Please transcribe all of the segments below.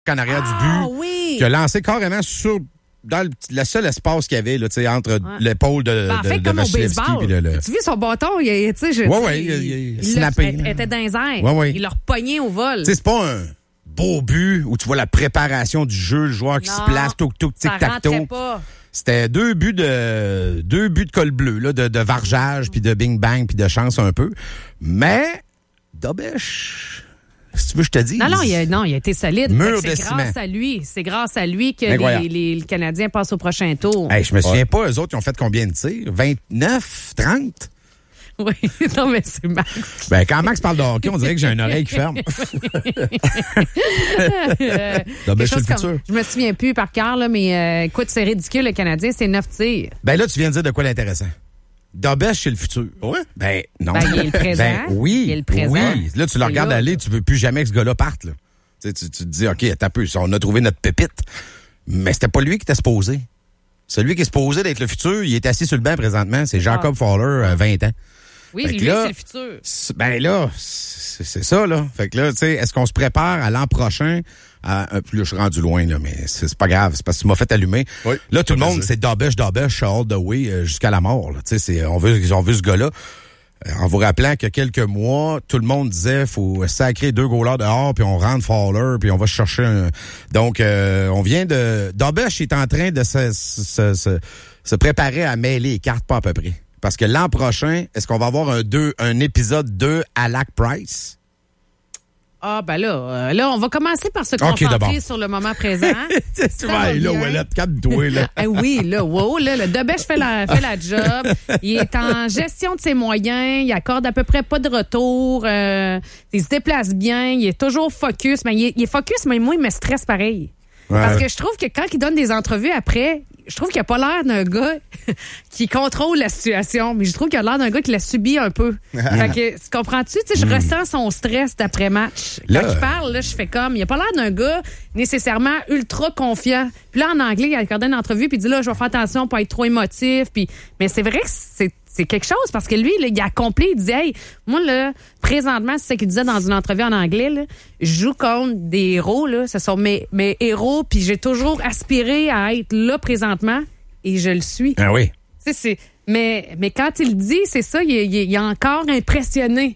en arrière du but, oui. qui a lancé carrément dans le seul espace qu'il y avait là, entre l'épaule de comme au Vasilevski. Tu vois son bâton, il snappé. Il était dans les airs. Ouais. Il l'a repogné au vol. C'est pas un beau but où tu vois la préparation du jeu, le joueur qui se place, tic-tac-toe. C'était deux buts de col bleu, là, de vargeage, puis de bing-bang, puis de chance un peu. Mais Dobeš, si tu veux, je te dis. Non, il a été solide. Mur de C'est grâce à lui que les Canadiens passent au prochain tour. Hey, je me souviens pas, eux autres, ils ont fait combien de tirs? 29? 30? Oui, non, mais c'est Max. Ben, quand Max parle de hockey, on dirait que j'ai une oreille qui ferme. Dobeš, c'est le futur. Je me souviens plus par cœur, là, mais écoute, c'est ridicule, le Canadien, c'est 9 tirs. Ben là, tu viens de dire de quoi l'intéressant. Dobeš, c'est le futur. Ouais? Ben, non. Ben, il est le présent. Ben, oui. Il est le présent. Oui. Là, tu le regardes aller, tu veux plus jamais que ce gars-là parte, là. Tu te dis, OK, attends un peu, on a trouvé notre pépite. Mais c'était pas lui qui était supposé. Celui qui est supposé d'être le futur, il est assis sur le banc présentement. C'est Jacob Fowler, 20 ans. Oui, lui, là, c'est le futur. Ben là, c'est ça, là. Fait que là, tu sais, est-ce qu'on se prépare à l'an prochain? Là, je suis rendu loin, là, mais c'est pas grave. C'est parce que tu m'as fait allumer. Oui, là, tout le monde, c'est Dobeš, all the way, jusqu'à la mort, là. Tu sais, on veut ce gars-là. En vous rappelant que quelques mois, tout le monde disait faut sacrer 2 goalers dehors, puis on rentre Fowler, puis on va chercher un... Donc, on vient de... Dobeš est en train de se préparer à mêler les cartes, pas à peu près. Parce que l'an prochain, est-ce qu'on va avoir un épisode 2 à Lac Price? Ah, ben là, on va commencer par se concentrer sur le moment présent. Tu vas aller là, Ouellette, calme-toi, là. Oui, là, wow, là, le Dobeš fait la job. Il est en gestion de ses moyens. Il accorde à peu près pas de retour. Il se déplace bien. Il est toujours focus. Mais il est focus, mais moi, il me stresse pareil. Ouais. Parce que je trouve que quand il donne des entrevues après, je trouve qu'il n'a pas l'air d'un gars qui contrôle la situation, mais je trouve qu'il a l'air d'un gars qui l'a subi un peu. Fait que, comprends-tu? Je ressens son stress d'après-match. Quand il parle, là, je fais comme... Il n'a pas l'air d'un gars nécessairement ultra confiant. Puis là, en anglais, il a accordé une entrevue, puis il dit là, je vais faire attention pour être trop émotif. Puis... Mais c'est vrai que c'est quelque chose, parce que lui, là, il a accompli, il disait, hey, moi, là, présentement, c'est ce qu'il disait dans une entrevue en anglais, là, je joue contre des héros, là, ce sont mes héros, puis j'ai toujours aspiré à être là présentement, et je le suis. Ah oui. Mais quand il le dit, c'est ça, il est encore impressionné.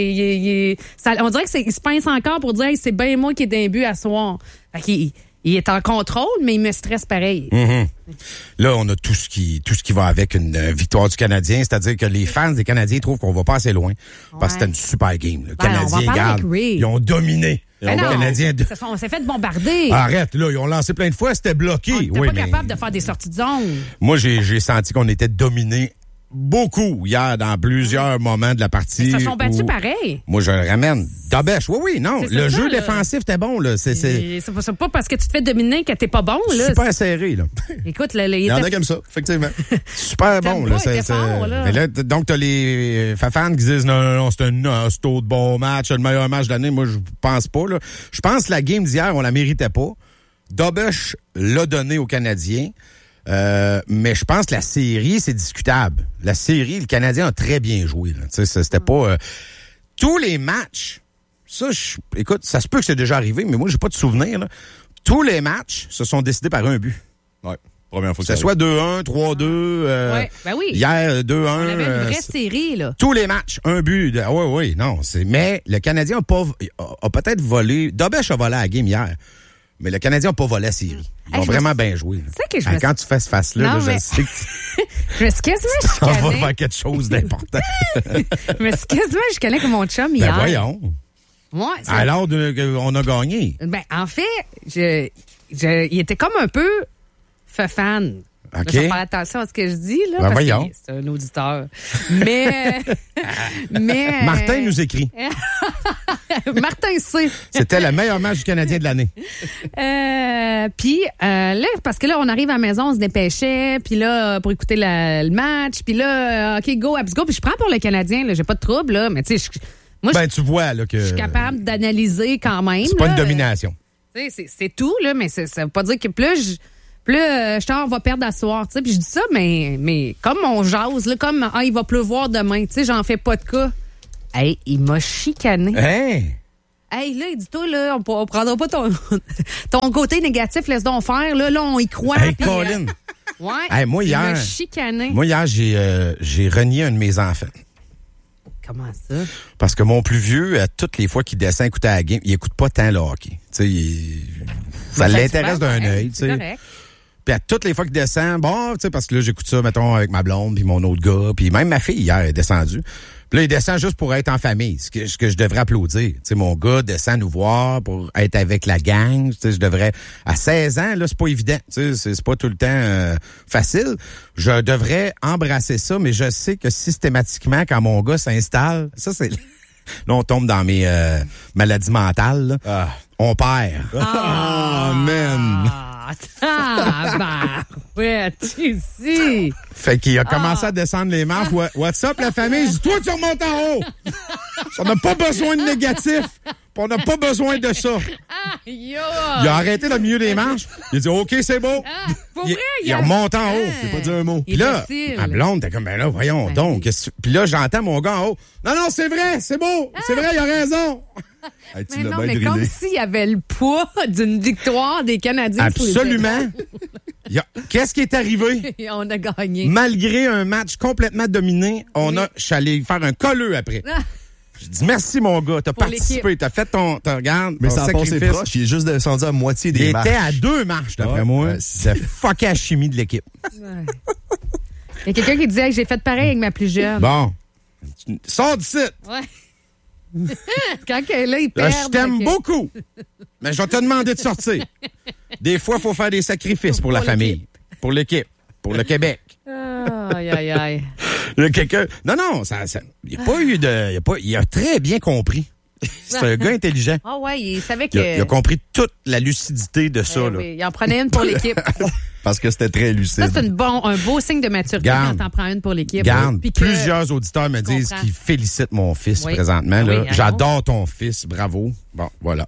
On dirait qu'il se pince encore pour dire, hey, c'est bien moi qui ai d'un but à soir. Fait qu'il il est en contrôle, mais il me stresse pareil. Mm-hmm. Là, on a tout ce qui va avec une victoire du Canadien, c'est-à-dire que les fans des Canadiens trouvent qu'on va pas assez loin parce que c'était une super game. Le Canadien, ils ont dominé. Ben non, Canadiens on s'est fait bombarder. Arrête, là, ils ont lancé plein de fois, c'était bloqué. On n'était pas capable de faire des sorties de zone. Moi, j'ai senti qu'on était dominé beaucoup hier dans plusieurs moments de la partie. Ils se sont battus pareil. Moi, je le ramène. Dobeš, oui, non. Le jeu défensif était bon, là. C'est pas parce que tu te fais dominer que t'es pas bon, là. Super serré, là. Écoute, il y en a comme ça, effectivement. Super bon, là. Mais là, donc, t'as les fans qui disent non, c'est un autre bon match, le meilleur match de l'année. Moi, je pense pas, là. Je pense que la game d'hier, on la méritait pas. Dobeš l'a donné aux Canadiens. Mais je pense que la série, c'est discutable. La série, le Canadien a très bien joué. C'était pas... tous les matchs, écoute, ça se peut que c'est déjà arrivé, mais moi, j'ai pas de souvenir. Là. Tous les matchs se sont décidés par un but. Ouais, première fois. Que ce soit 2-1, 3-2. Ouais, ben oui. Hier, 2-1. On avait une vraie série, là. Tous les matchs, un but. Oui, non. Mais le Canadien a peut-être volé... Dobeš a volé à la game hier. Mais le Canadien n'a pas volé la série. Ils ont vraiment bien joué. Quand tu fais ce face-là, je sais que je me suis quasiment chicanée. On va faire quelque chose d'important. Je me suis quasiment chicanée comme mon chum hier. Ben voyons. Moi, alors on a gagné. Ben en fait, il était comme un peu fan. OK. Je vais faire attention à ce que je dis, là, ben parce voyons. que c'est un auditeur. Mais Martin nous écrit. Martin C. C'était le meilleur match du Canadien de l'année. Puis là, parce que là, on arrive à la maison, on se dépêchait, puis là, pour écouter le match, puis là, OK, go, let's go. Puis je prends pour le Canadien, là, j'ai pas de trouble, là, mais tu sais, tu vois, là, que... Je suis capable d'analyser quand même. C'est pas une domination. C'est tout, là, mais ça veut pas dire que plus on va perdre à soir, tu sais. Puis je dis ça, mais comme on jase, là, comme il va pleuvoir demain, tu sais, j'en fais pas de cas. Hey, il m'a chicané. Hein? Hey, là, il dit, toi, là, on prendra pas ton côté négatif, laisse donc faire. Là, on y croit. Hey, puis, Colin. Ouais. Hey, moi, hier. Il m'a chicané. Moi, hier, j'ai renié un de mes enfants. Comment ça? Parce que mon plus vieux, à toutes les fois qu'il descend écouter la game, il écoute pas tant le hockey. Tu sais, ça l'intéresse d'un œil, tu sais. Puis à toutes les fois qu'il descend, bon, tu sais, parce que là, j'écoute ça, mettons, avec ma blonde, puis mon autre gars, puis même ma fille, hier, est descendue. Puis là, il descend juste pour être en famille, ce que je devrais applaudir. Tu sais, mon gars descend nous voir pour être avec la gang. Tu sais, je devrais... À 16 ans, là, c'est pas évident. Tu sais, c'est pas tout le temps facile. Je devrais embrasser ça, mais je sais que systématiquement, quand mon gars s'installe, ça, c'est... Là, on tombe dans mes maladies mentales, là. On perd. Man! Ouais, tu sais. Fait qu'il a commencé à descendre les marches. What's up, la famille? Je dis, toi, tu remontes en haut. On n'a pas besoin de négatif. On n'a pas besoin de ça. Il a arrêté dans le milieu des marches. Il a dit, OK, c'est beau. Il remonte en haut. Il n'a pas dit un mot. Puis là, ma blonde, t'es comme, ben là, voyons donc. Puis là, j'entends mon gars en haut. Non, c'est vrai, c'est beau. C'est vrai, il a raison. Hey, mais non, mais comme s'il y avait le poids d'une victoire des Canadiens. Absolument. Qu'est-ce qui est arrivé? On a gagné. Malgré un match complètement dominé, je suis allé faire un colleux après. Je dis merci, mon gars. T'as participé. T'as fait regarde. Mais ça a passé proche. Il est juste descendu à moitié des marches. Il était à 2 marches, d'après moi. C'est fucké la chimie de l'équipe. Il y a quelqu'un qui disait que j'ai fait pareil avec ma plus jeune. Bon. Sors du site. Ouais. Quand elle est là, il perd. Je t'aime beaucoup. Mais je vais te demander de sortir. Des fois, il faut faire des sacrifices pour la famille. Pour l'équipe. Pour le Québec. Aïe, aïe, aïe. Quelqu'un. Non, il n'a pas eu de. Il a très bien compris. C'est un gars intelligent. Ah ouais, il savait que. Il a compris toute la lucidité de ça. Là. Oui, il en prenait une pour l'équipe. Parce que c'était très lucide. Ça, c'est un beau signe de maturité quand t'en prends une pour l'équipe. Plusieurs auditeurs me disent qu'ils félicitent mon fils présentement. Là. J'adore ton fils. Bravo. Bon, voilà.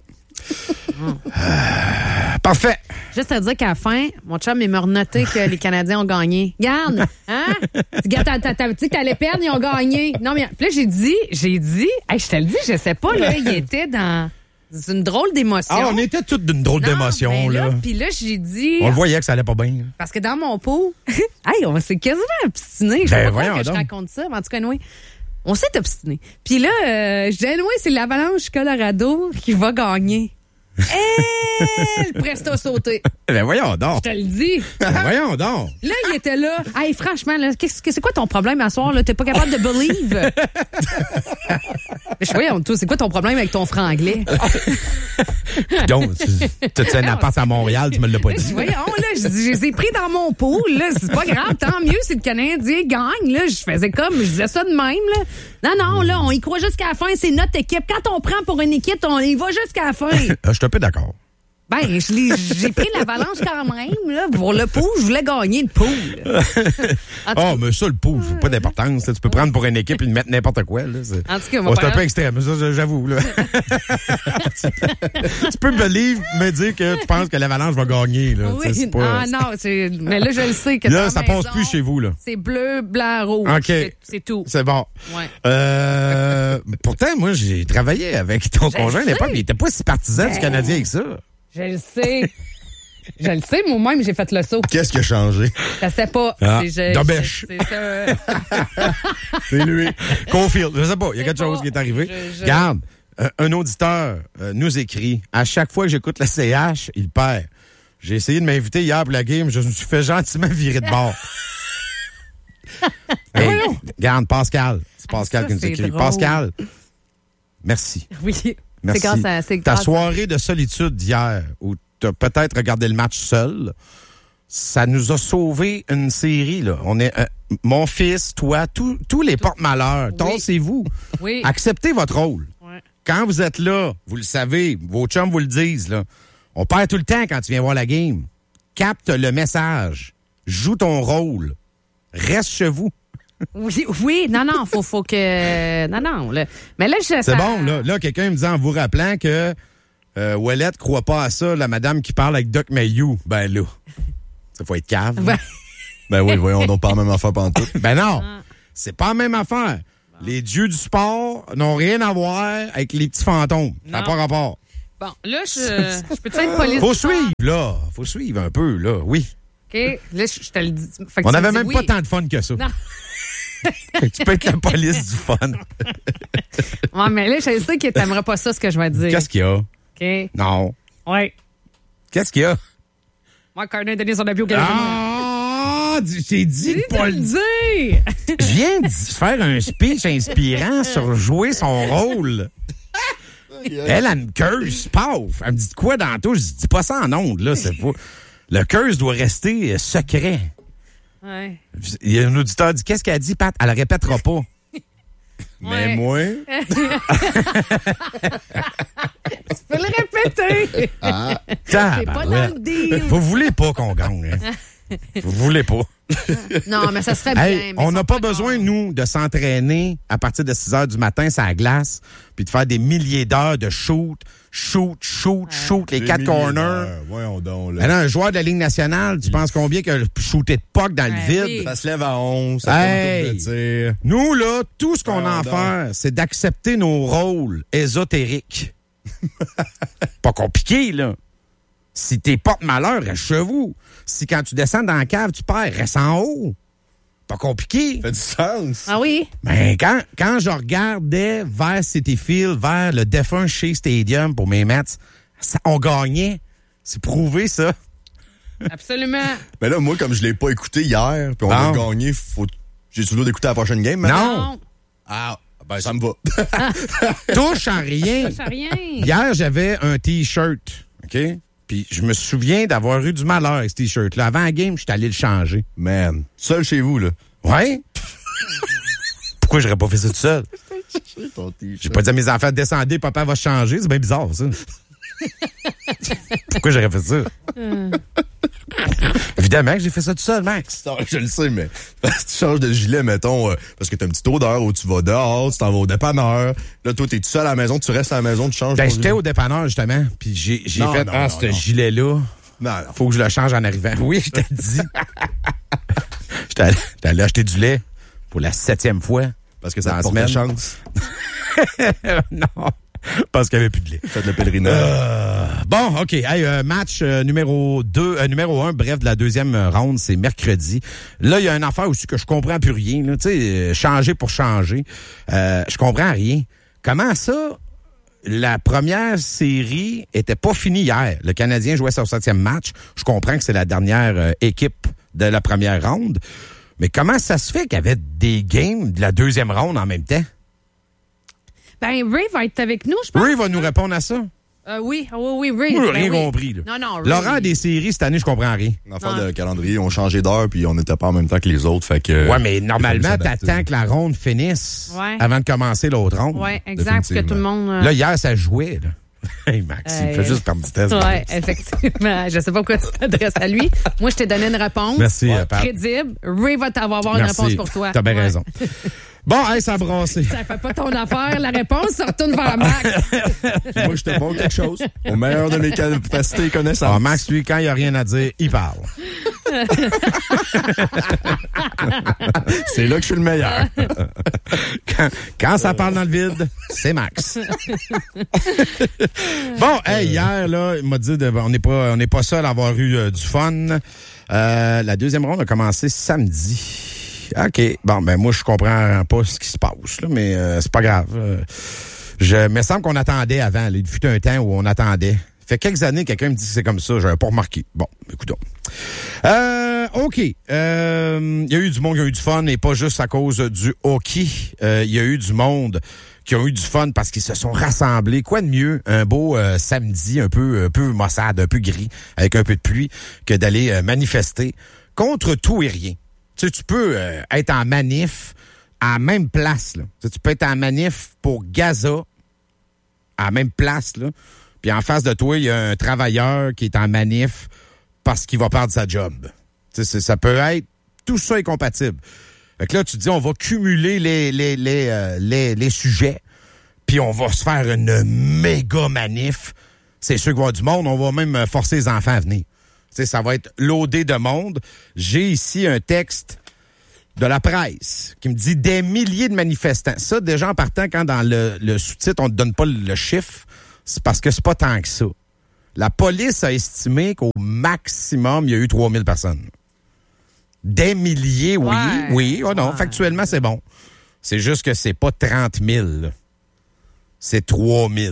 Parfait. Juste à dire qu'à la fin, mon chum, il m'a renoté que les Canadiens ont gagné. Garde, hein? Tu dis que t'allais perdre, ils ont gagné. Non, mais puis là, j'ai dit, hey, je te le dis, je sais pas, là, il était dans une drôle d'émotion. Ah, on était toutes d'une drôle d'émotion, là. Puis là, j'ai dit. On le voyait que ça allait pas bien. Parce que dans mon pot, hey, on s'est quasiment obstiné. Je sais pas pourquoi je raconte ça, mais en tout cas, oui. On s'est obstiné. Puis là, je dis, oui, c'est l'Avalanche Colorado qui va gagner. Le presto sauté. Ben voyons donc. Je te le dis. Ben voyons donc. Là, il était là. Hey, franchement, là, c'est quoi ton problème à soir? Là? T'es pas capable de believe? Voyons, toi, c'est quoi ton problème avec ton franglais? Donc, t'as un appart à Montréal, tu me l'as pas dit. Voyons, là, je les ai pris dans mon pot. Là, c'est pas grave, tant mieux si le Canadien gagne. Là, je faisais comme, je disais ça de même. Là. Non, là, on y croit jusqu'à la fin. C'est notre équipe. Quand on prend pour une équipe, on y va jusqu'à la fin. Je suis un peu d'accord. Ben, j'ai pris l'Avalanche quand même, là. Pour le pool, je voulais gagner le pool. Mais ça, le pool, pas d'importance. Tu peux prendre pour une équipe et le mettre n'importe quoi. Là. En tout cas, c'est un peu extrême, ça, j'avoue. Là. Tu peux me dire que tu penses que l'Avalanche va gagner. Là. Oui, mais là, je le sais que là, ça passe plus chez vous. Là. C'est bleu, blanc, rouge. Okay. C'est tout. C'est bon. Ouais. Pourtant, moi, j'ai travaillé avec ton conjoint à l'époque, mais il était pas si partisan du Canadien que ça. Je le sais. Je le sais, moi-même, j'ai fait le saut. Qu'est-ce qui a changé? Je sais pas. Dobèche. C'est ça. C'est lui. Confirme. Je sais pas. Il y a quelque chose qui est arrivé. Regarde, un auditeur nous écrit. À chaque fois que j'écoute la CH, il perd. J'ai essayé de m'inviter hier pour la game. Je me suis fait gentiment virer de bord. Hey, regarde, Pascal. C'est Pascal qui nous écrit. Drôle. Pascal, merci. Oui. Merci. Ta soirée de solitude d'hier, où tu as peut-être regardé le match seul, ça nous a sauvé une série. Là. On est mon fils, toi, tous les porte-malheurs, tassez-vous. Oui. Acceptez votre rôle. Ouais. Quand vous êtes là, vous le savez, vos chums vous le disent, là, on perd tout le temps quand tu viens voir la game. Capte le message. Joue ton rôle. Reste chez vous. Oui, non, faut que... Non, là. Mais là, c'est bon, là, quelqu'un me dit en vous rappelant que Ouellette croit pas à ça, la madame qui parle avec Doc Mayhew. Ben là, ça faut être cave. Ben oui, voyons donc pas la même affaire pantoute. Ben non, c'est pas la même affaire. Les dieux du sport n'ont rien à voir avec les petits fantômes. Ça n'a pas rapport. Bon, là, je peux-tu être police? Faut suivre, là. Faut suivre un peu, là. Oui. OK. Là, je te le dis. On n'avait même pas tant de fun que ça. Non. Tu peux être la police du fun. Ouais, mais là, je sais que t'aimerais pas ça, ce que je vais dire. Qu'est-ce qu'il y a? OK. Non. Ouais. Qu'est-ce qu'il y a? Moi, Carter a donné son avis au Canadien. Ah! J'ai dit de pas le dire. dire. Je viens de faire un speech inspirant sur jouer son rôle. Elle me curse, paf! Elle me dit de quoi dans tout? Je dis pas ça en ondes, là. C'est pas... Le curse doit rester secret. Ouais. Il y a un auditeur qui dit, qu'est-ce qu'elle a dit, Pat? Elle le répétera pas. Mais moi... Tu peux le répéter. Ah. T'es pas dans le deal. Vous voulez pas qu'on gagne, hein? Vous voulez pas. Non, mais ça serait bien. Hey, on n'a pas besoin, nous, de s'entraîner à partir de 6 heures du matin sur la glace, puis de faire des milliers d'heures de shoot, les 4 corners. Voyons donc, là. Alors, un joueur de la Ligue nationale, tu penses combien qu'il a shooté de puck dans le vide? Oui. Ça se lève à 11, ça Hey! tourne de tir. Nous, là, tout ce qu'on a à Pardon. faire, c'est d'accepter nos rôles ésotériques. Pas compliqué, là. Si t'es porte-malheur, reste chez vous. Si quand tu descends dans la cave, tu perds, reste en haut. Pas compliqué. Ça fait du sens. Ah oui? Ben, quand je regardais vers Citi Field, vers le défunt Shea Stadium pour mes Mets, on gagnait. C'est prouvé, ça. Absolument. Mais là, moi, comme je l'ai pas écouté hier, puis on a gagné, j'ai toujours d'écouter la prochaine game, maintenant? Non. Ah, ben ça me va. Touche à rien. Ça fait rien. Hier, j'avais un T-shirt, OK? Puis je me souviens d'avoir eu du malheur avec ce T-shirt-là. Avant la game, j'étais allé le changer. Man, seul chez vous, là. Ouais? Pourquoi j'aurais pas fait ça tout seul? J'ai pas dit à mes enfants, descendez, papa va se changer. C'est bien bizarre, ça. Pourquoi j'aurais fait ça? Évidemment que j'ai fait ça tout seul, Max. Non, je le sais, mais si tu changes de gilet, mettons, parce que t'as une petite odeur où tu vas dehors, tu t'en vas au dépanneur. Là, toi, t'es tout seul à la maison, tu restes à la maison, tu changes. Ben, ton j'étais gilet. au dépanneur, justement, puis j'ai fait, ce gilet-là, Non. faut que je le change en arrivant. Oui, je t'ai dit. J'étais allé acheter du lait pour la 7e fois. Parce que ça Dans te la porte semaine. chance. Non, parce qu'il n'y avait plus de lait. Faites le pèlerinage. Bon, OK. Hey, match numéro 1, bref, de la deuxième ronde, c'est mercredi. Là, il y a une affaire aussi que je comprends plus rien. Tu sais, changer pour changer. Je comprends rien. Comment ça, la première série était pas finie hier? Le Canadien jouait son 7e match. Je comprends que c'est la dernière équipe de la première ronde. Mais comment ça se fait qu'il y avait des games de la deuxième ronde en même temps? Ben, Ray va être avec nous, je pense. Ray va nous répondre à ça. Oui, Ray. Moi, Ben rien oui. compris. Là. Non, Ray. L'horaire des séries, cette année, je comprends rien. Une affaire de calendrier, on changeait d'heure, puis on n'était pas en même temps que les autres, fait que... Ouais, mais normalement, il fallait s'adapter. t'attends que la ronde finisse avant de commencer l'autre ronde. Oui, exact, pour que tout le monde... Là, hier, ça jouait, là. Hey, Max, il fait juste perdre du test. Oui, effectivement. Je sais pas pourquoi tu t'adresses à lui. Moi, je t'ai donné une réponse. Merci, Pat. Crédible. Ray va t'avoir une Merci. réponse pour toi. T'as bien Ouais. raison. Bon, hey, ça a brassé. Ça fait pas ton affaire. La réponse se retourne vers Max. Moi, je te montre quelque chose. Au meilleur de mes capacités et connaissances. Ah, Max, lui, quand il n'y a rien à dire, il parle. C'est là que je suis le meilleur. Quand ça parle dans le vide, c'est Max. Bon, hey, hier, là, il m'a dit, on n'est pas seul à avoir eu du fun. La deuxième ronde a commencé samedi. OK. Bon, ben moi, je comprends pas ce qui se passe, là, mais c'est pas grave. Il me semble qu'on attendait avant. Là. Il fut un temps où on attendait. Fait quelques années, quelqu'un me dit que c'est comme ça. J'avais pas remarqué. Bon, écoutons. OK. Il y a eu du monde qui a eu du fun, et pas juste à cause du hockey. Il y a eu du monde qui ont eu du fun parce qu'ils se sont rassemblés. Quoi de mieux, un beau samedi un peu maussade, un peu gris, avec un peu de pluie, que d'aller manifester contre tout et rien. Tu sais, tu peux être en manif à la même place, là. Tu peux être en manif pour Gaza, à la même place, là. Puis en face de toi, il y a un travailleur qui est en manif parce qu'il va perdre sa job. Tu sais, ça peut être... Tout ça est compatible. Fait que là, tu te dis, on va cumuler les sujets, puis on va se faire une méga manif. C'est sûr qu'il va y avoir du monde. On va même forcer les enfants à venir. Tu sais, ça va être loadé de monde. J'ai ici un texte de la presse qui me dit des milliers de manifestants. Ça, déjà en partant, quand dans le sous-titre, on ne donne pas le chiffre, c'est parce que c'est pas tant que ça. La police a estimé qu'au maximum, il y a eu 3000 personnes. Des milliers, oui. Ouais. Oui, oh non, factuellement, c'est bon. C'est juste que c'est pas 30 000. Là. C'est 3000.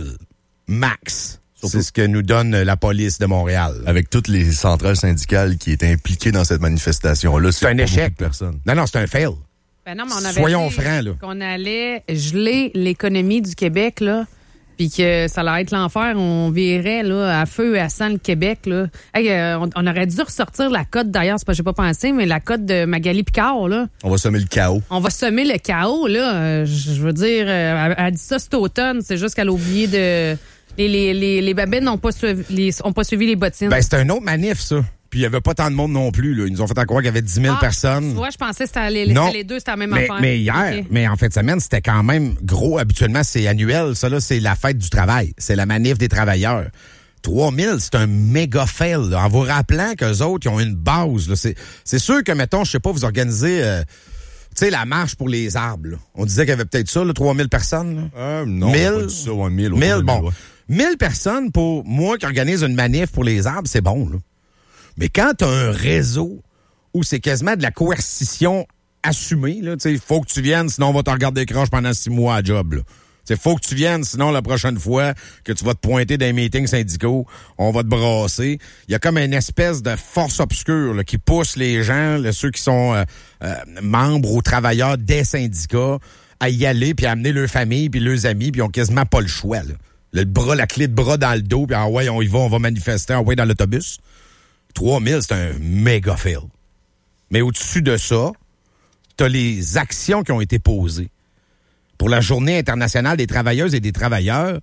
Max. C'est ce que nous donne la police de Montréal. Avec toutes les centrales syndicales qui étaient impliquées dans cette manifestation-là, c'est un échec. Personne. Non, c'est un fail. Ben non, mais on avait Soyons dit francs, là. qu'on allait geler l'économie du Québec, là, puis que ça allait être l'enfer. On verrait là, à feu et à sang le Québec. Là. Hey, on aurait dû ressortir la cote, d'ailleurs, c'est pas que j'ai pas pensé, mais la cote de Magali Picard. Là. On va semer le chaos. On va semer le chaos. Là. Je veux dire, elle dit ça cet automne, c'est juste qu'elle a oublié de... Les babines n'ont pas suivi les bottines. Ben, c'était un autre manif, ça. Puis il n'y avait pas tant de monde non plus. Là. Ils nous ont fait croire qu'il y avait 10 000 personnes. Tu vois, je pensais que c'était les deux, c'était la même affaire. Mais hier, okay. Mais en fin de semaine, c'était quand même gros. Habituellement, c'est annuel. Ça, là, c'est la fête du travail. C'est la manif des travailleurs. 3000, c'est un méga fail. Là. En vous rappelant qu'eux autres, ils ont une base. Là. C'est sûr que, mettons, je sais pas, vous organisez... tu sais, la marche pour les arbres. Là. On disait qu'il y avait peut-être ça, là, 3000 personnes. Non, 1000, pas dit ça, ouais, 1000. 1000, bon. 1000 personnes pour moi qui organise une manif pour les arbres, c'est bon, là. Mais quand tu as un réseau où c'est quasiment de la coercition assumée, là, tu sais, il faut que tu viennes, sinon on va te regarder croche pendant 6 mois à job, là. Il faut que tu viennes, sinon la prochaine fois que tu vas te pointer dans les meetings syndicaux, on va te brasser. Il y a comme une espèce de force obscure là, qui pousse les gens, là, ceux qui sont membres ou travailleurs des syndicats, à y aller, puis à amener leur famille, puis leurs amis, puis ils ont quasiment pas le choix. Là. La clé de bras dans le dos, puis ouais, on y va, on va manifester, ouais, dans l'autobus. 3000, c'est un méga fail. Mais au-dessus de ça, t'as les actions qui ont été posées. Pour la Journée internationale des travailleuses et des travailleurs,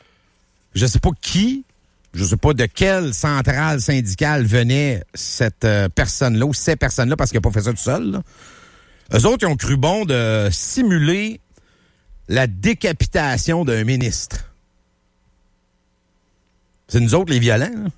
je sais pas de quelle centrale syndicale venait cette personne-là ou ces personnes-là, parce qu'il n'a pas fait ça tout seul. Là. Eux autres, ils ont cru bon de simuler la décapitation d'un ministre. C'est nous autres, les violents. Là.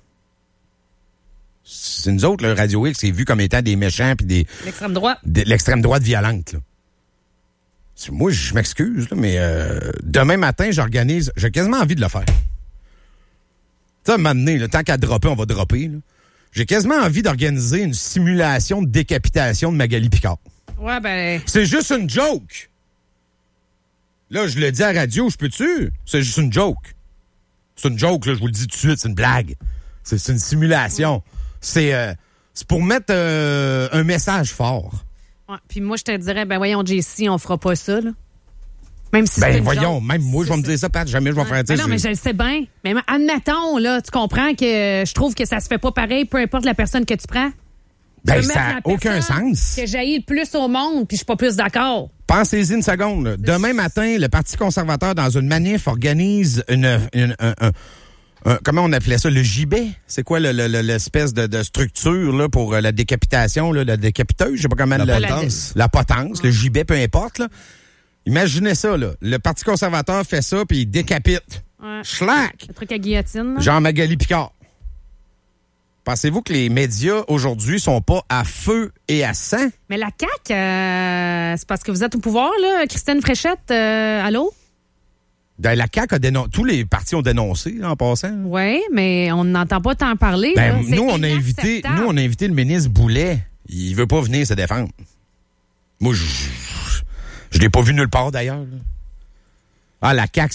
C'est nous autres, le Radio X, qui est vu comme étant des méchants puis des... L'extrême droite. L'extrême droite violente, là. Moi, je m'excuse, là, mais demain matin, j'ai quasiment envie de le faire. Tu sais, à un moment donné, là, tant qu'à dropper, on va dropper. Là. J'ai quasiment envie d'organiser une simulation de décapitation de Magali Picard. Ouais, ben... C'est juste une joke. Là, je le dis à la radio, je peux-tu? C'est juste une joke. C'est une joke, là, je vous le dis tout de suite, c'est une blague. C'est une simulation. C'est pour mettre un message fort. Ouais, puis moi, je te dirais, ben voyons, JC, on fera pas ça, là. Même si c'est voyons, même moi, je vais me dire ça, Pat, jamais je vais faire ça. Non, mais je le sais bien. Mais admettons, là, tu comprends que je trouve que ça se fait pas pareil, peu importe la personne que tu prends. Ben, ça n'a aucun sens. Que j'haïs le plus au monde, puis je suis pas plus d'accord. Pensez-y une seconde. Là. Demain matin, le Parti conservateur, dans une manif, organise comment on appelait ça? Le gibet? C'est quoi l'espèce de structure là, pour la décapitation, là, la décapiteuse? Je sais pas comment la potence. La potence, le gibet, peu importe. Là. Imaginez ça. Là. Le Parti conservateur fait ça, puis il décapite. Ouais. Schlack! Le truc à guillotine. Là. Jean-Magali Picard. Pensez-vous que les médias aujourd'hui sont pas à feu et à sang? Mais la CAQ, c'est parce que vous êtes au pouvoir, là, Christine Fréchette, allô? Ben, la CAQ a dénoncé. Tous les partis ont dénoncé, là, en passant. Oui, mais on n'entend pas tant parler. Ben, là. nous, on a invité le ministre Boulet. Il veut pas venir se défendre. Moi, je l'ai pas vu nulle part, d'ailleurs. Là. Ah, la CAQ,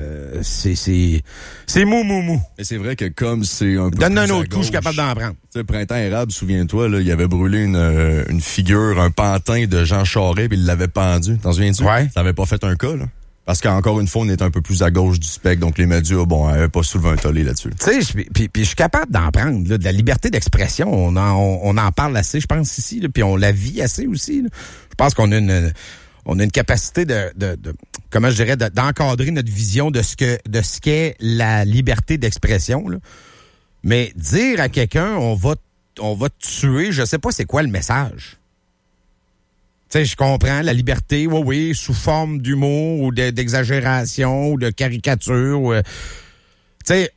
c'est mou. Et c'est vrai que comme c'est un peu donne un plus autre coup, je suis capable d'en prendre. Tu sais, Printemps érable, souviens-toi, là, il avait brûlé une figure, un pantin de Jean Charest, puis il l'avait pendu. T'en souviens-tu? Ouais. Ça avait pas fait un cas, là. Parce qu'encore une fois, on est un peu plus à gauche du spectre, donc les médias, n'avaient pas soulevé un tollé là-dessus. Tu sais, puis je suis capable d'en prendre, là, de la liberté d'expression. On en parle assez, je pense, ici, là, puis on la vit assez aussi. Là. Je pense qu'on a une capacité de comment je dirais, d'encadrer notre vision de ce qu'est la liberté d'expression. Là. Mais dire à quelqu'un, on va te tuer, je sais pas c'est quoi le message. Tu sais, je comprends la liberté, oui, sous forme d'humour ou d'exagération ou de caricature. Tu sais,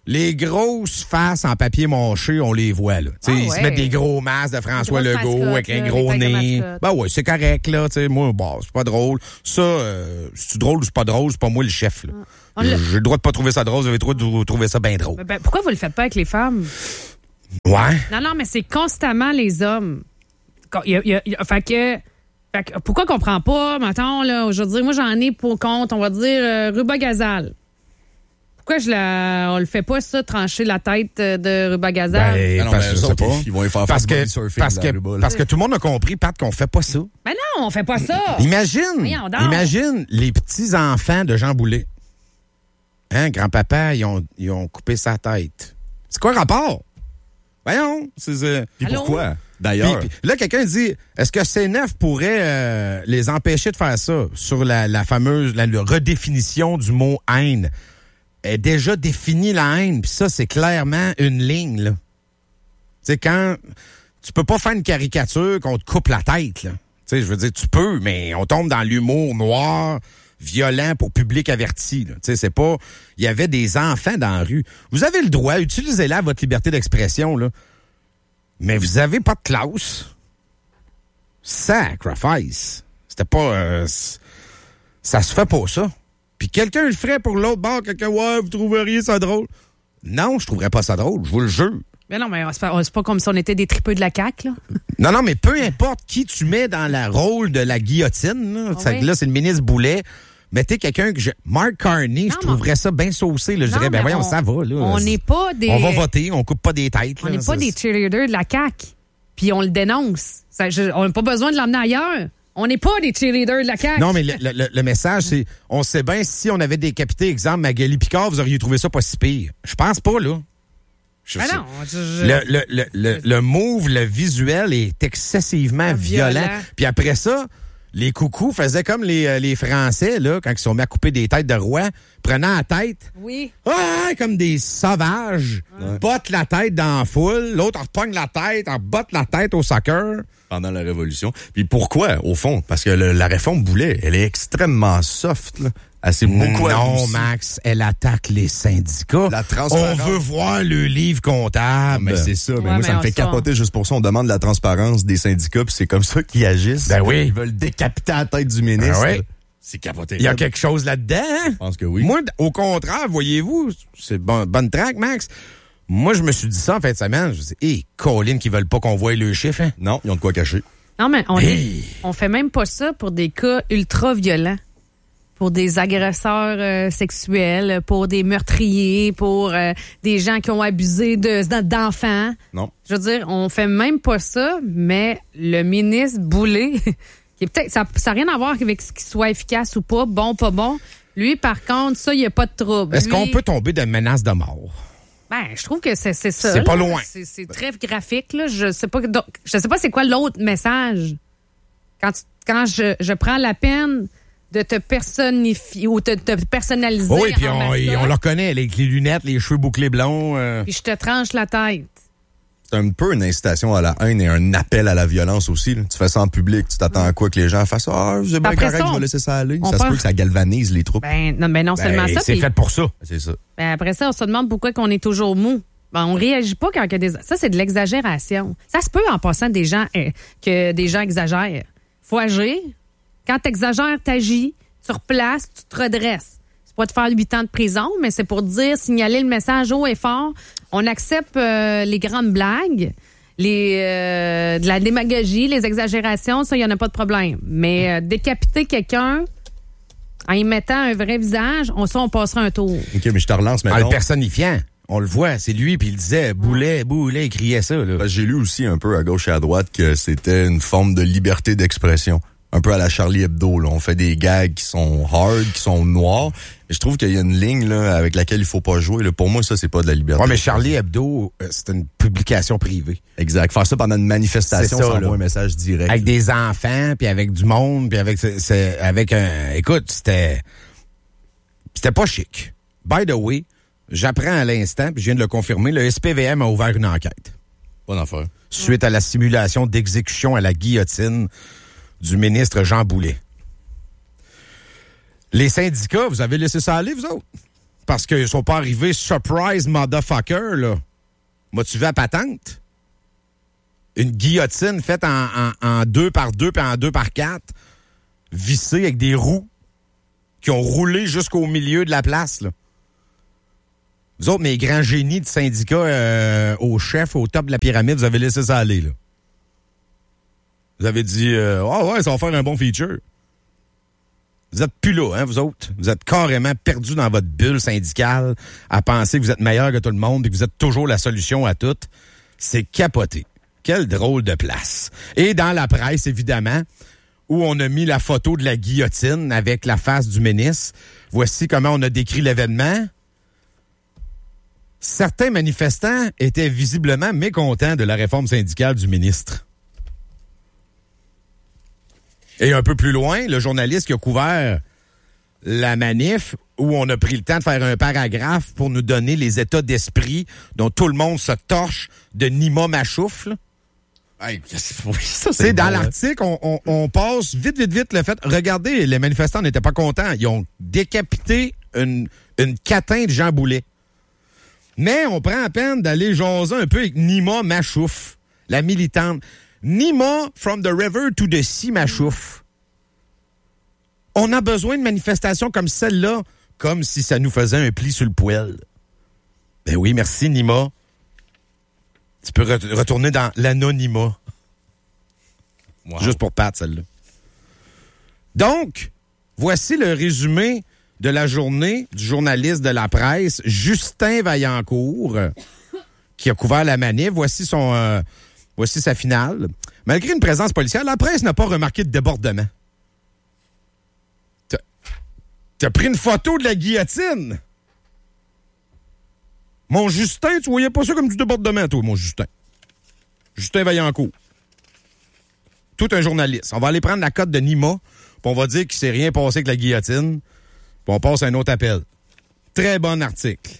Les grosses faces en papier mâché, on les voit, là. Ils se mettent des gros masques de François Legault avec un gros nez. Ben ouais, c'est correct, là. T'sais, moi, bon, c'est pas drôle. Ça, c'est drôle ou c'est pas drôle, c'est pas moi le chef, là. J'ai le droit de pas trouver ça drôle, vous avez le droit de trouver ça bien drôle. Ben, pourquoi vous le faites pas avec les femmes? Ouais. Non, mais c'est constamment les hommes. Fait que pourquoi qu'on prend pas, mettons, là, aujourd'hui, moi, j'en ai pour compte, on va dire, Ruba Gazal. Pourquoi on le fait pas, ça, trancher la tête de Ruba Gazal? Parce que je sais pas. Ils vont y faire parce que tout le monde a compris, Pat, qu'on fait pas ça. Ben non, on fait pas ça. Imagine les petits-enfants de Jean Boulet. Hein, grand-papa, ils ont coupé sa tête. C'est quoi le rapport? Voyons. Puis pourquoi? D'ailleurs. Puis, là, quelqu'un dit, est-ce que C9 pourrait les empêcher de faire ça sur la fameuse la redéfinition du mot haine? Est déjà défini la haine, puis ça, c'est clairement une ligne, là. Tu sais, quand tu peux pas faire une caricature qu'on te coupe la tête, là. Tu sais, je veux dire, tu peux, mais on tombe dans l'humour noir, violent pour public averti, là. Tu sais, c'est pas... Il y avait des enfants dans la rue. Vous avez le droit, utilisez-la, votre liberté d'expression, là. Mais vous avez pas de classe. Sacrifice. C'était pas... ça se fait pas, ça. Puis quelqu'un le ferait pour l'autre bord, quelqu'un, ouais, vous trouveriez ça drôle? Non, je trouverais pas ça drôle, je vous le jure. Mais non, mais c'est pas comme si on était des tripeux de la CAQ, là. Non, mais peu importe qui tu mets dans le rôle de la guillotine, là, là c'est le ministre Boulet. Mettez quelqu'un que Mark Carney, je trouverais ça bien saucé, là. Je dirais, voyons, ça va, là. On n'est pas des... On va voter, on coupe pas des têtes, là. On n'est pas des cheerleaders de la CAQ. Puis on le dénonce. On n'a pas besoin de l'emmener ailleurs. On n'est pas des cheerleaders de la CAQ. Non, mais le message, c'est, on sait bien, si on avait décapité, exemple, Magali Picard, vous auriez trouvé ça pas si pire. Je pense pas, là. Le move, le visuel est excessivement violent. Puis après ça, les coucous faisaient comme les Français, là, quand ils sont mis à couper des têtes de rois, prenant la tête. Oui. Comme des sauvages. Bottent la tête dans la foule. L'autre repogne la tête, botte la tête au soccer. Pendant la Révolution. Puis pourquoi, au fond? Parce que la réforme Boulet, elle est extrêmement soft, là. C'est beaucoup non, Max, elle attaque les syndicats. La transparence. On veut voir le livre comptable. Mais c'est ça. Mais moi, ça me fait capoter juste pour ça. On demande la transparence des syndicats, puis c'est comme ça qu'ils agissent. Ben oui. Ils veulent décapiter la tête du ministre. Ben oui. C'est capoté. Il y a quelque chose là-dedans. Je pense que oui. Moi, au contraire, voyez-vous, c'est bonne traque, Max. Moi, je me suis dit ça en fin de semaine. Je me suis dit, Colin, qui veulent pas qu'on voie le chiffre, hein? Non, ils ont de quoi cacher. Non, mais on fait même pas ça pour des cas ultra violents. Pour des agresseurs sexuels, pour des meurtriers, pour des gens qui ont abusé d'enfants. Non. Je veux dire, on fait même pas ça, mais le ministre Boulet, qui est peut-être ça n'a rien à voir avec ce qu'il soit efficace ou pas, bon, pas bon. Lui, par contre, ça, il n'y a pas de trouble. Est-ce qu'on peut tomber de menace de mort? Ben, je trouve que c'est ça. C'est pas loin. C'est très graphique, là. Je sais pas c'est quoi l'autre message. Quand je prends la peine de te personnifier ou de te personnaliser. Oui, puis on le reconnaît, avec les lunettes, les cheveux bouclés blonds. Puis je te tranche la tête. C'est un peu une incitation à la haine et un appel à la violence aussi, là. Tu fais ça en public, tu t'attends à quoi que les gens fassent c'est bien correct, je vais laisser ça aller. Ça se peut que ça galvanise les troupes. Non seulement ça. C'est fait pour ça. C'est ça. Ben après ça, on se demande pourquoi qu'on est toujours mou. Ben, on réagit pas quand il y a des... Ça, c'est de l'exagération. Ça se peut en passant que des gens exagèrent. Faut agir. Quand t'exagères, t'agis, tu replaces, tu te redresses. C'est pas de faire 8 ans de prison, mais c'est pour signaler le message haut et fort. On accepte les grandes blagues, de la démagogie, les exagérations, ça, il y en a pas de problème. Mais décapiter quelqu'un en y mettant un vrai visage, on passera un tour. OK, mais je te relance maintenant. Le personnifiant. On le voit, c'est lui, puis il disait Boulet, il criait ça. Là. J'ai lu aussi un peu à gauche et à droite que c'était une forme de liberté d'expression. Un peu à la Charlie Hebdo, là. On fait des gags qui sont hard, qui sont noirs. Et je trouve qu'il y a une ligne là avec laquelle il faut pas jouer. Là. Pour moi, ça, c'est pas de la liberté. Ouais, mais Charlie Hebdo, c'est une publication privée. Exact. Faire ça pendant une manifestation, ça envoie un message direct. Avec des enfants, puis avec du monde, puis avec un... Écoute, c'était pas chic. By the way, j'apprends à l'instant, puis je viens de le confirmer, le SPVM a ouvert une enquête. Bonne affaire. Suite à la simulation d'exécution à la guillotine du ministre Jean Boulet. Les syndicats, vous avez laissé ça aller, vous autres? parce qu'ils sont pas arrivés surprise motherfucker, là. M'as-tu vu à patente? Une guillotine faite en 2x2 puis en 2x4, vissée avec des roues qui ont roulé jusqu'au milieu de la place, là. Vous autres, mes grands génies de syndicats au chef, au top de la pyramide, vous avez laissé ça aller, là. Vous avez dit, ouais, ça va faire un bon feature. Vous êtes plus là, hein, vous autres? Vous êtes carrément perdus dans votre bulle syndicale à penser que vous êtes meilleur que tout le monde et que vous êtes toujours la solution à tout. C'est capoté. Quelle drôle de place. Et dans la presse, évidemment, où on a mis la photo de la guillotine avec la face du ministre, voici comment on a décrit l'événement. Certains manifestants étaient visiblement mécontents de la réforme syndicale du ministre. Et un peu plus loin, le journaliste qui a couvert la manif, où on a pris le temps de faire un paragraphe pour nous donner les états d'esprit dont tout le monde se torche de Nima Machouf. Hey, oui, ça, c'est bon, dans l'article, on passe vite le fait. Regardez, les manifestants n'étaient pas contents. Ils ont décapité une catin de Jean Boulet. Mais on prend la peine d'aller jaser un peu avec Nima Machouf, la militante. Nima, from the river to the sea, Machouf. On a besoin de manifestations comme celle-là, comme si ça nous faisait un pli sur le poêle. Ben oui, merci, Nima. Tu peux retourner dans l'anonymat. Wow. Juste pour Pat, celle-là. Donc, voici le résumé de la journée du journaliste de la presse, Justin Vaillancourt, qui a couvert la manif. Voici sa finale. Malgré une présence policière, la presse n'a pas remarqué de débordement. T'as pris une photo de la guillotine. Mon Justin, tu voyais pas ça comme du débordement, toi, mon Justin. Justin Vaillancourt. Tout un journaliste. On va aller prendre la cote de Nima, puis on va dire qu'il s'est rien passé avec la guillotine, puis on passe à un autre appel. Très bon article.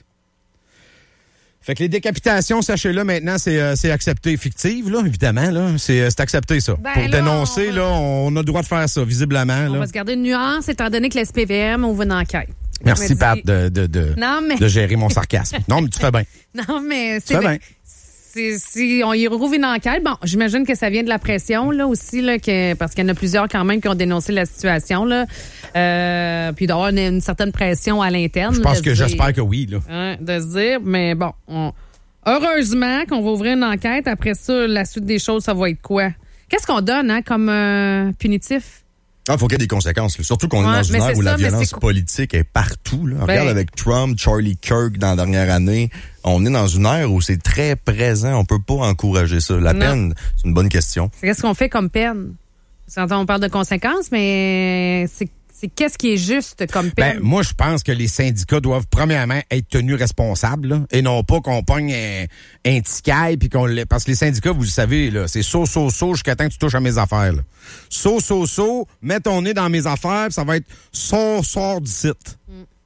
Fait que les décapitations, sachez-le, maintenant, c'est accepté. Fictive, là, évidemment, là. C'est accepté, ça. Ben pour là, dénoncer, là, on a le droit de faire ça, visiblement. On là. va se garder une nuance, étant donné que l'SPVM ouvre une enquête. Merci, Pat, de gérer mon sarcasme. Non, mais tu fais bien. Non, mais c'est bien. Si on y rouvre une enquête, bon, j'imagine que ça vient de la pression, là, aussi, là, parce qu'il y en a plusieurs, quand même, qui ont dénoncé la situation, là. Puis d'avoir une certaine pression à l'interne. J'espère que oui, là. Hein, de se dire, mais bon, heureusement qu'on va ouvrir une enquête. Après ça, la suite des choses, ça va être quoi? Qu'est-ce qu'on donne, hein, comme punitif? Ah, faut qu'il y ait des conséquences. Là. Surtout qu'on est dans une ère où la violence politique est partout. Là. Regarde avec Trump, Charlie Kirk dans la dernière année. On est dans une ère où c'est très présent. On peut pas encourager ça. La peine, c'est une bonne question. Qu'est-ce qu'on fait comme peine? On parle de conséquences, mais c'est qu'est-ce qui est juste comme peine? Ben, moi, je pense que les syndicats doivent, premièrement, être tenus responsables, là, et non pas qu'on pogne un ticaille, puis parce que les syndicats, vous le savez, là, c'est saut jusqu'à temps que tu touches à mes affaires, là. Saut, mets ton nez dans mes affaires, puis ça va être sort du site.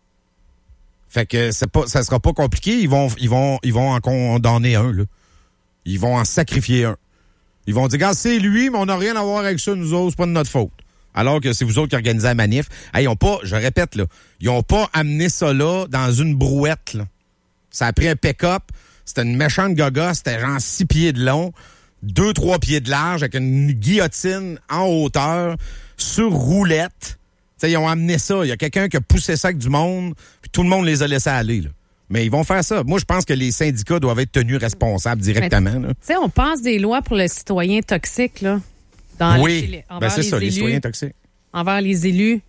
Fait que ça sera pas compliqué, ils vont en condamner un, là. Ils vont en sacrifier un. Ils vont dire, regarde, c'est lui, mais on n'a rien à voir avec ça, nous autres, c'est pas de notre faute. Alors que c'est vous autres qui organisez la manif. Hey, je répète, là, ils ont pas amené ça là dans une brouette, là. Ça a pris un pick-up, c'était une méchante gaga, c'était genre 6 pieds de long, 2-3 pieds de large, avec une guillotine en hauteur, sur roulette. T'sais, ils ont amené ça. Il y a quelqu'un qui a poussé ça avec du monde, puis tout le monde les a laissés aller, là. Mais ils vont faire ça. Moi, je pense que les syndicats doivent être tenus responsables directement. Tu sais, on passe des lois pour le citoyen toxique, là. C'est ça, les citoyens toxiques. Envers les élus,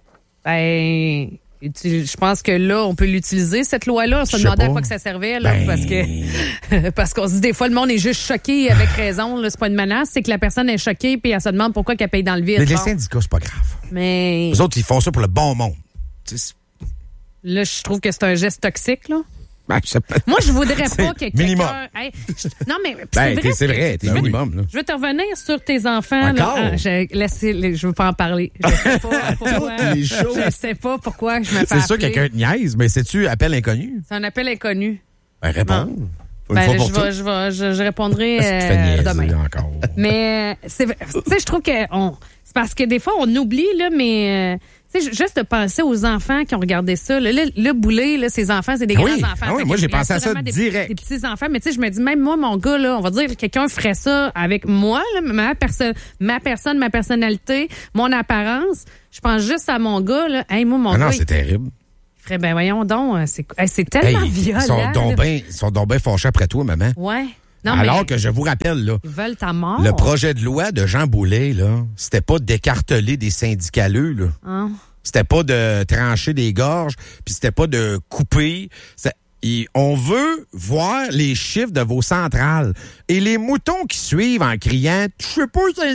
je pense que là, on peut l'utiliser, cette loi-là. On se demandait à quoi que ça servait, là, parce qu'on se dit des fois, le monde est juste choqué avec raison. Là, c'est pas une menace, c'est que la personne est choquée puis elle se demande pourquoi qu'elle paye dans le vide. Mais les syndicats, c'est pas grave. Mais les autres, ils font ça pour le bon monde. Là, je trouve que c'est un geste toxique, là. Moi, je voudrais pas que quelqu'un... Minimum. Non, mais c'est vrai, t'es minimum. Là. Je veux te revenir sur tes enfants. Encore? Là. Je veux pas en parler. Je sais pas pourquoi. Je sais pas pourquoi je me fais C'est sûr que quelqu'un te niaise, mais c'est-tu appel inconnu? C'est un appel inconnu. Ben, réponds. Je répondrai demain. Encore. Mais, tu sais, je trouve que c'est parce que des fois, on oublie, là, mais... Tu sais, juste de penser aux enfants qui ont regardé ça. Le boulet, là, ses enfants, c'est des grands-enfants. Ah oui, moi, j'ai pensé à ça direct. Des petits-enfants. Mais tu sais, je me dis, même moi, mon gars, là, on va dire, quelqu'un ferait ça avec moi, là, ma personnalité, mon apparence. Je pense juste à mon gars, là. Hey, moi, mon gars. Non, c'est terrible. Il ferait, ben voyons donc, c'est tellement violent. Ils sont donc bien fâchés après toi, maman. Ouais. Non, alors que je vous rappelle, là, ils veulent ta mort. le projet de loi de Jean Boulet, là, c'était pas d'écarteler des syndicaleux, là. Hein? C'était pas de trancher des gorges, puis c'était pas de couper. On veut voir les chiffres de vos centrales. Et les moutons qui suivent en criant « Je sais pas, syndicat! »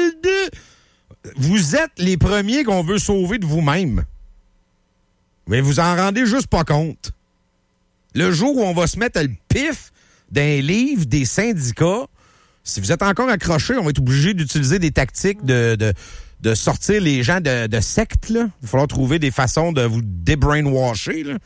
Vous êtes les premiers qu'on veut sauver de vous-même. Mais vous en rendez juste pas compte. Le jour où on va se mettre le pif d'un livre des syndicats, si vous êtes encore accrochés, on va être obligé d'utiliser des tactiques de sortir les gens de sectes, là. Il va falloir trouver des façons de vous débrainwasher, là.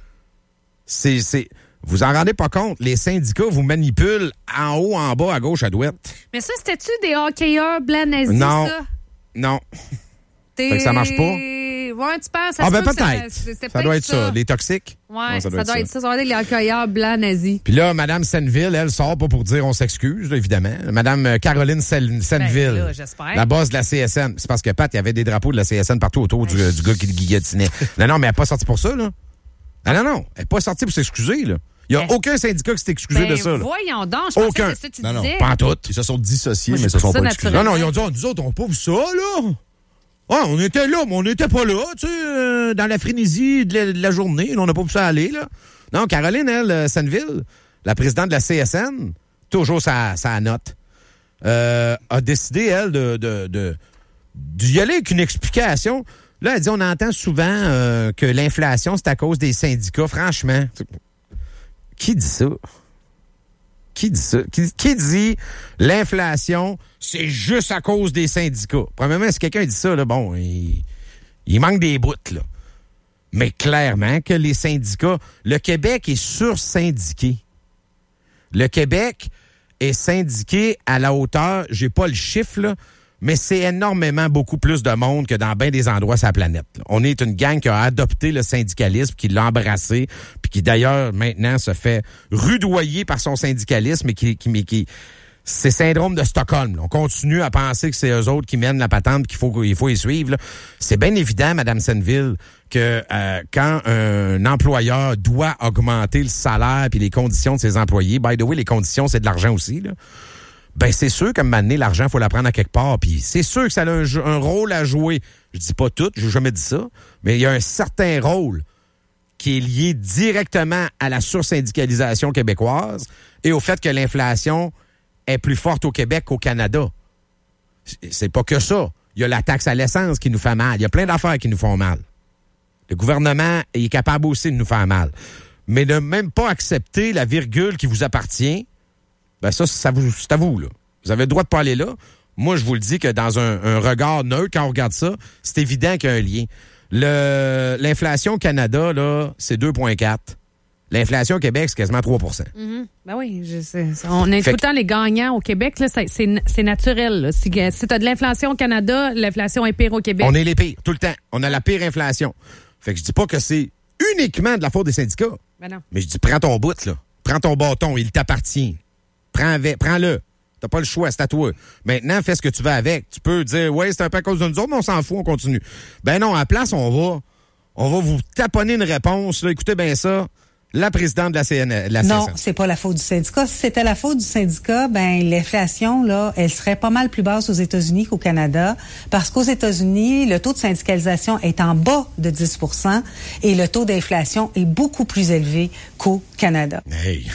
Vous en rendez pas compte. Les syndicats vous manipulent en haut, en bas, à gauche, à droite. Mais ça, c'était-tu des hockeyeurs blancs nazis, non. ça? Non. Fait que ça marche pas? Ouais, tu penses? Ah, ben peut-être. Ça doit être ça. Les toxiques? Ouais, ça doit être ça. Ça doit être les hockeyeurs blancs nazis. Puis là, Mme Senneville, elle sort pas pour dire on s'excuse, là, évidemment. Mme Caroline Senneville, là, j'espère. la boss de la CSN. C'est parce que, Pat, il y avait des drapeaux de la CSN partout autour du gars qui guillotinait. Non, mais elle n'est pas sortie pour ça, là. Non. Elle n'est pas sortie pour s'excuser, là. Il n'y a aucun syndicat qui s'est excusé de ça. Là. Voyons donc, je pensais que c'est ça que tu disais. Non, pas en tout. Ils se sont dissociés, mais ils se sont pas excusés. Non, ils ont dit, nous autres, on n'a pas vu ça, là. Ah, on était là, mais on n'était pas là, tu sais, dans la frénésie de la journée. Là, on n'a pas vu ça aller, là. Non, Caroline, elle, Senneville, la présidente de la CSN, toujours sa note, a décidé, elle, d'y aller avec une explication. Là, elle dit, on entend souvent que l'inflation, c'est à cause des syndicats. Franchement, qui dit ça? Qui dit ça? Qui dit l'inflation, c'est juste à cause des syndicats? Premièrement, si quelqu'un dit ça, là, bon, il manque des bouts, là. Mais clairement que les syndicats... Le Québec est sur-syndiqué. Le Québec est syndiqué à la hauteur, j'ai pas le chiffre, là, mais c'est énormément beaucoup plus de monde que dans bien des endroits sur la planète. Là. On est une gang qui a adopté le syndicalisme, qui l'a embrassé, puis qui d'ailleurs maintenant se fait rudoyer par son syndicalisme et qui c'est syndrome de Stockholm. Là. On continue à penser que c'est eux autres qui mènent la patente, qu'il faut y suivre. Là. C'est bien évident, Mme Senneville, que quand un employeur doit augmenter le salaire puis les conditions de ses employés, by the way, les conditions, c'est de l'argent aussi, là. Ben c'est sûr qu'à un moment donné, l'argent, il faut l'apprendre à quelque part. Puis c'est sûr que ça a un rôle à jouer. Je dis pas tout, j'ai jamais dit ça, mais il y a un certain rôle qui est lié directement à la sursyndicalisation québécoise et au fait que l'inflation est plus forte au Québec qu'au Canada. C'est pas que ça. Il y a la taxe à l'essence qui nous fait mal. Il y a plein d'affaires qui nous font mal. Le gouvernement est capable aussi de nous faire mal. Mais de même pas accepter la virgule qui vous appartient, ben ça c'est à vous, là. Vous avez le droit de pas aller là. Moi, je vous le dis que dans un regard neutre, quand on regarde ça, c'est évident qu'il y a un lien. L'inflation au Canada, là, c'est 2,4. L'inflation au Québec, c'est quasiment 3 Mm-hmm. Ben oui, je sais. On est tout le temps les gagnants au Québec, là, c'est naturel. Là. Si tu as de l'inflation au Canada, l'inflation est pire au Québec. On est les pires, tout le temps. On a la pire inflation. Fait que je dis pas que c'est uniquement de la faute des syndicats. Ben non. Mais je dis, prends ton bout, là. Prends ton bâton, il t'appartient. Prends-le. T'as pas le choix, c'est à toi. Maintenant, fais ce que tu veux avec. Tu peux dire, ouais, c'est un peu à cause de nous autres, mais on s'en fout, on continue. Ben non, à la place, on va vous taponner une réponse, là. Écoutez bien ça. La présidente de la CSN. Non, c'est pas la faute du syndicat. Si c'était la faute du syndicat, ben l'inflation là, elle serait pas mal plus basse aux États-Unis qu'au Canada, parce qu'aux États-Unis, le taux de syndicalisation est en bas de 10% et le taux d'inflation est beaucoup plus élevé qu'au Canada. Hey.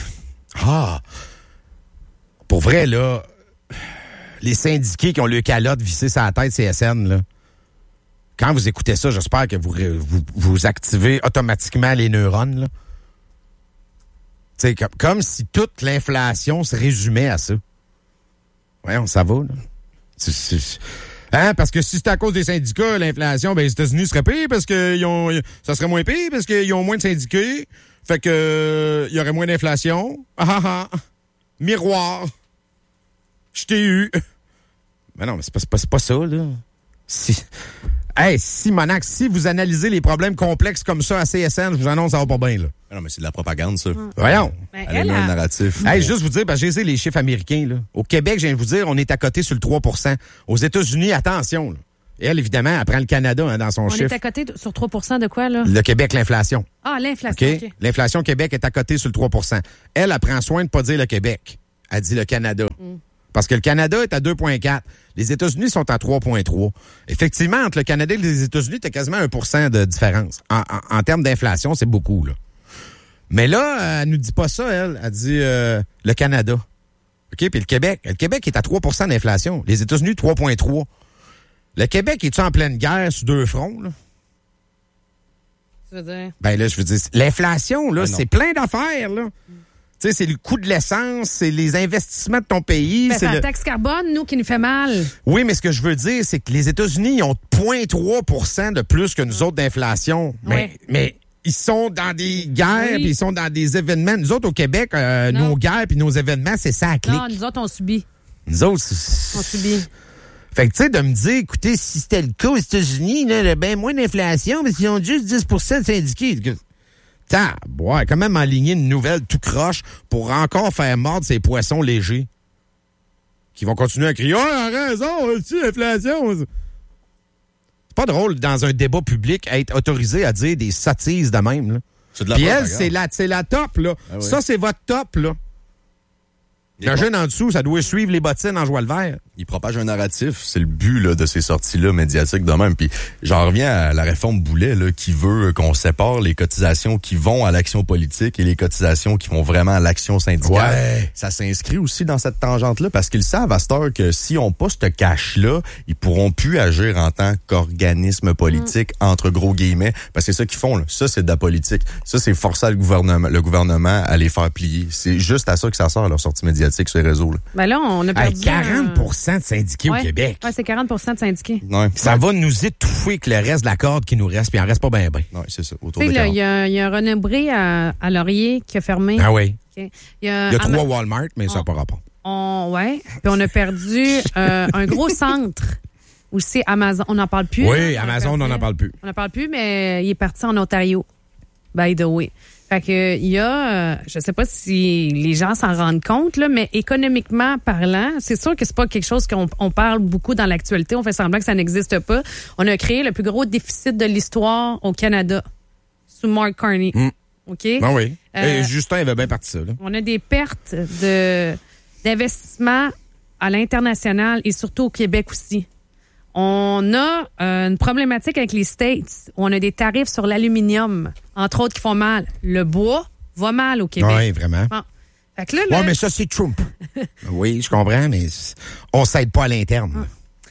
Pour vrai, là, les syndiqués qui ont le calotte vissé sur la tête CSN, là, quand vous écoutez ça, j'espère que vous activez automatiquement les neurones, là. T'sais, comme si toute l'inflation se résumait à ça. Voyons, ça va, là. Parce que si c'était à cause des syndicats, l'inflation, ben les États-Unis seraient pires parce que ça serait moins pire parce qu'ils ont moins de syndiqués. Fait que il y aurait moins d'inflation. Miroir. Je t'ai eu. Mais non, mais c'est pas ça, là. Hey, Simonac, si vous analysez les problèmes complexes comme ça à CSN, je vous annonce, ça va pas bien, là. Non, mais c'est de la propagande, ça. Voyons. Elle a un narratif. Hey, juste vous dire, parce que j'ai les chiffres américains, là. Au Québec, je viens de vous dire, on est à côté sur le 3%. Aux États-Unis, attention, là. Elle, évidemment, elle prend le Canada dans son chiffre. On est à côté sur 3% de quoi, là? Le Québec, l'inflation. Ah, l'inflation, OK. L'inflation au Québec est à côté sur le 3%. Elle prend soin de ne pas dire le Québec. Elle dit le Canada. Parce que le Canada est à 2,4. Les États-Unis sont à 3,3. Effectivement, entre le Canada et les États-Unis, tu as quasiment 1% de différence. En termes d'inflation, c'est beaucoup, là. Mais là, elle nous dit pas ça, elle. Elle dit le Canada. OK? Puis le Québec. Le Québec est à 3% d'inflation. Les États-Unis, 3,3. Le Québec, est-tu en pleine guerre sur deux fronts, là? Tu veux dire? Ben là, je veux dire, l'inflation, là, c'est plein d'affaires, là. Tu sais, c'est le coût de l'essence, c'est les investissements de ton pays. C'est la taxe carbone, nous, qui nous fait mal. Oui, mais ce que je veux dire, c'est que les États-Unis, ils ont 0,3% de plus que nous autres d'inflation. Mais ils sont dans des guerres, puis ils sont dans des événements. Nous autres, au Québec, nos guerres puis nos événements, c'est ça à clic. Non, nous autres, on subit. Nous autres, on subit. Fait que, tu sais, de me dire, écoutez, si c'était le cas aux États-Unis, là, il y a bien moins d'inflation, mais ils ont juste 10% de syndiqués. Ouais, quand même aligner une nouvelle tout croche pour encore faire mordre ces poissons légers qui vont continuer à crier « Ah, raison, tu l'inflation! » C'est pas drôle, dans un débat public, à être autorisé à dire des sottises de même, là. C'est de la Puis elle, propagande. c'est la top, là. Ah oui. Ça, c'est votre top, là. Le jeune en dessous, ça doit suivre les bottines en joie le vert. Il propage un narratif, c'est le but là, de ces sorties-là médiatiques de même. Puis j'en reviens à la réforme Boulet là, qui veut qu'on sépare les cotisations qui vont à l'action politique et les cotisations qui vont vraiment à l'action syndicale. Ouais. Ça s'inscrit aussi dans cette tangente-là parce qu'ils savent à cette heure que si on pas ce cash-là, ils pourront plus agir en tant qu'organisme politique, entre gros guillemets, parce que c'est ça qu'ils font. Là. Ça, c'est de la politique. Ça, c'est forcer le gouvernement à les faire plier. C'est juste à ça que ça sert, leur sortie médiatique sur les réseaux. Là. Ben là, on a perdu... 40% de syndiqués au Québec. Oui, c'est 40% de syndiqués. Ouais. Ça va nous étouffer que le reste de la corde qui nous reste, puis il en reste pas bien. Oui, c'est ça. Autour Tu de sais, 40. il y a un René Bré à Laurier qui a fermé. Ah oui. Okay. Il y a 3 Walmart, mais ça n'a pas rapport. Oui. Puis on a perdu un gros centre. Aussi, Amazon. On n'en parle plus. Oui, Amazon, on n'en parle plus. On n'en parle plus, mais il est parti en Ontario. By the way. Fait que il y a, je sais pas si les gens s'en rendent compte là, mais économiquement parlant, c'est sûr que c'est pas quelque chose qu'on parle beaucoup dans l'actualité. On fait semblant que ça n'existe pas. On a créé le plus gros déficit de l'histoire au Canada sous Mark Carney. OK? Ah oui. Et Justin avait bien parti ça. Là. On a des pertes d'investissement à l'international et surtout au Québec aussi. On a une problématique avec les States où on a des tarifs sur l'aluminium, entre autres, qui font mal. Le bois va mal au Québec. Oui, vraiment. Bon. Fait que là, oui, mais ça, c'est Trump. Oui, je comprends, mais on s'aide pas à l'interne.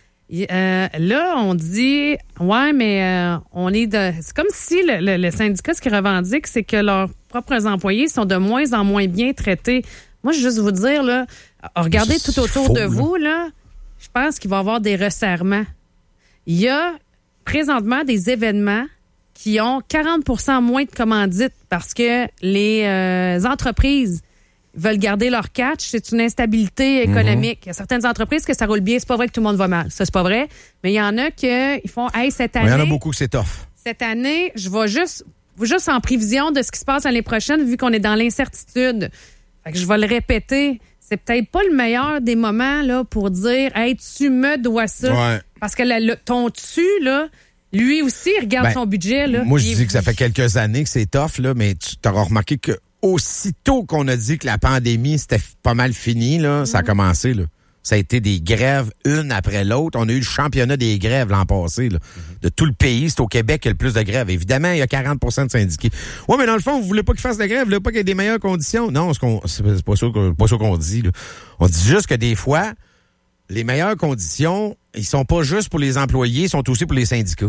Là, on dit, ouais, mais on est de... C'est comme si le syndicat, ce qu'il revendique, c'est que leurs propres employés sont de moins en moins bien traités. Moi, je veux juste vous dire, là, regardez tout autour de vous, là, je pense qu'il va y avoir des resserrements. Il y a présentement des événements qui ont 40% moins de commandites parce que les entreprises veulent garder leur catch. C'est une instabilité économique. Il y a certaines entreprises que ça roule bien. C'est pas vrai que tout le monde va mal. Ça, c'est pas vrai. Mais il y en a qui font, hey, cette année... Il y en a beaucoup que c'est tough. Cette année, je vais juste en prévision de ce qui se passe l'année prochaine, vu qu'on est dans l'incertitude. Fait que je vais le répéter. C'est peut-être pas le meilleur des moments là pour dire, hey, tu me dois ça. Ouais. Parce que ton dessus, là, lui aussi, il regarde son budget. Là, moi, je dis que ça fait quelques années que c'est tough, là, mais tu t'auras remarqué que aussitôt qu'on a dit que la pandémie, c'était pas mal fini, là, ça a commencé. Là. Ça a été des grèves, une après l'autre. On a eu le championnat des grèves l'an passé. Là. De tout le pays, c'est au Québec qu'il y a le plus de grèves. Évidemment, il y a 40% de syndiqués. Oui, mais dans le fond, vous voulez pas qu'ils fassent de grève, vous voulez pas qu'il y ait des meilleures conditions. Non, c'est pas ça qu'on dit. Là. On dit juste que des fois, les meilleures conditions, ils sont pas juste pour les employés, ils sont aussi pour les syndicats.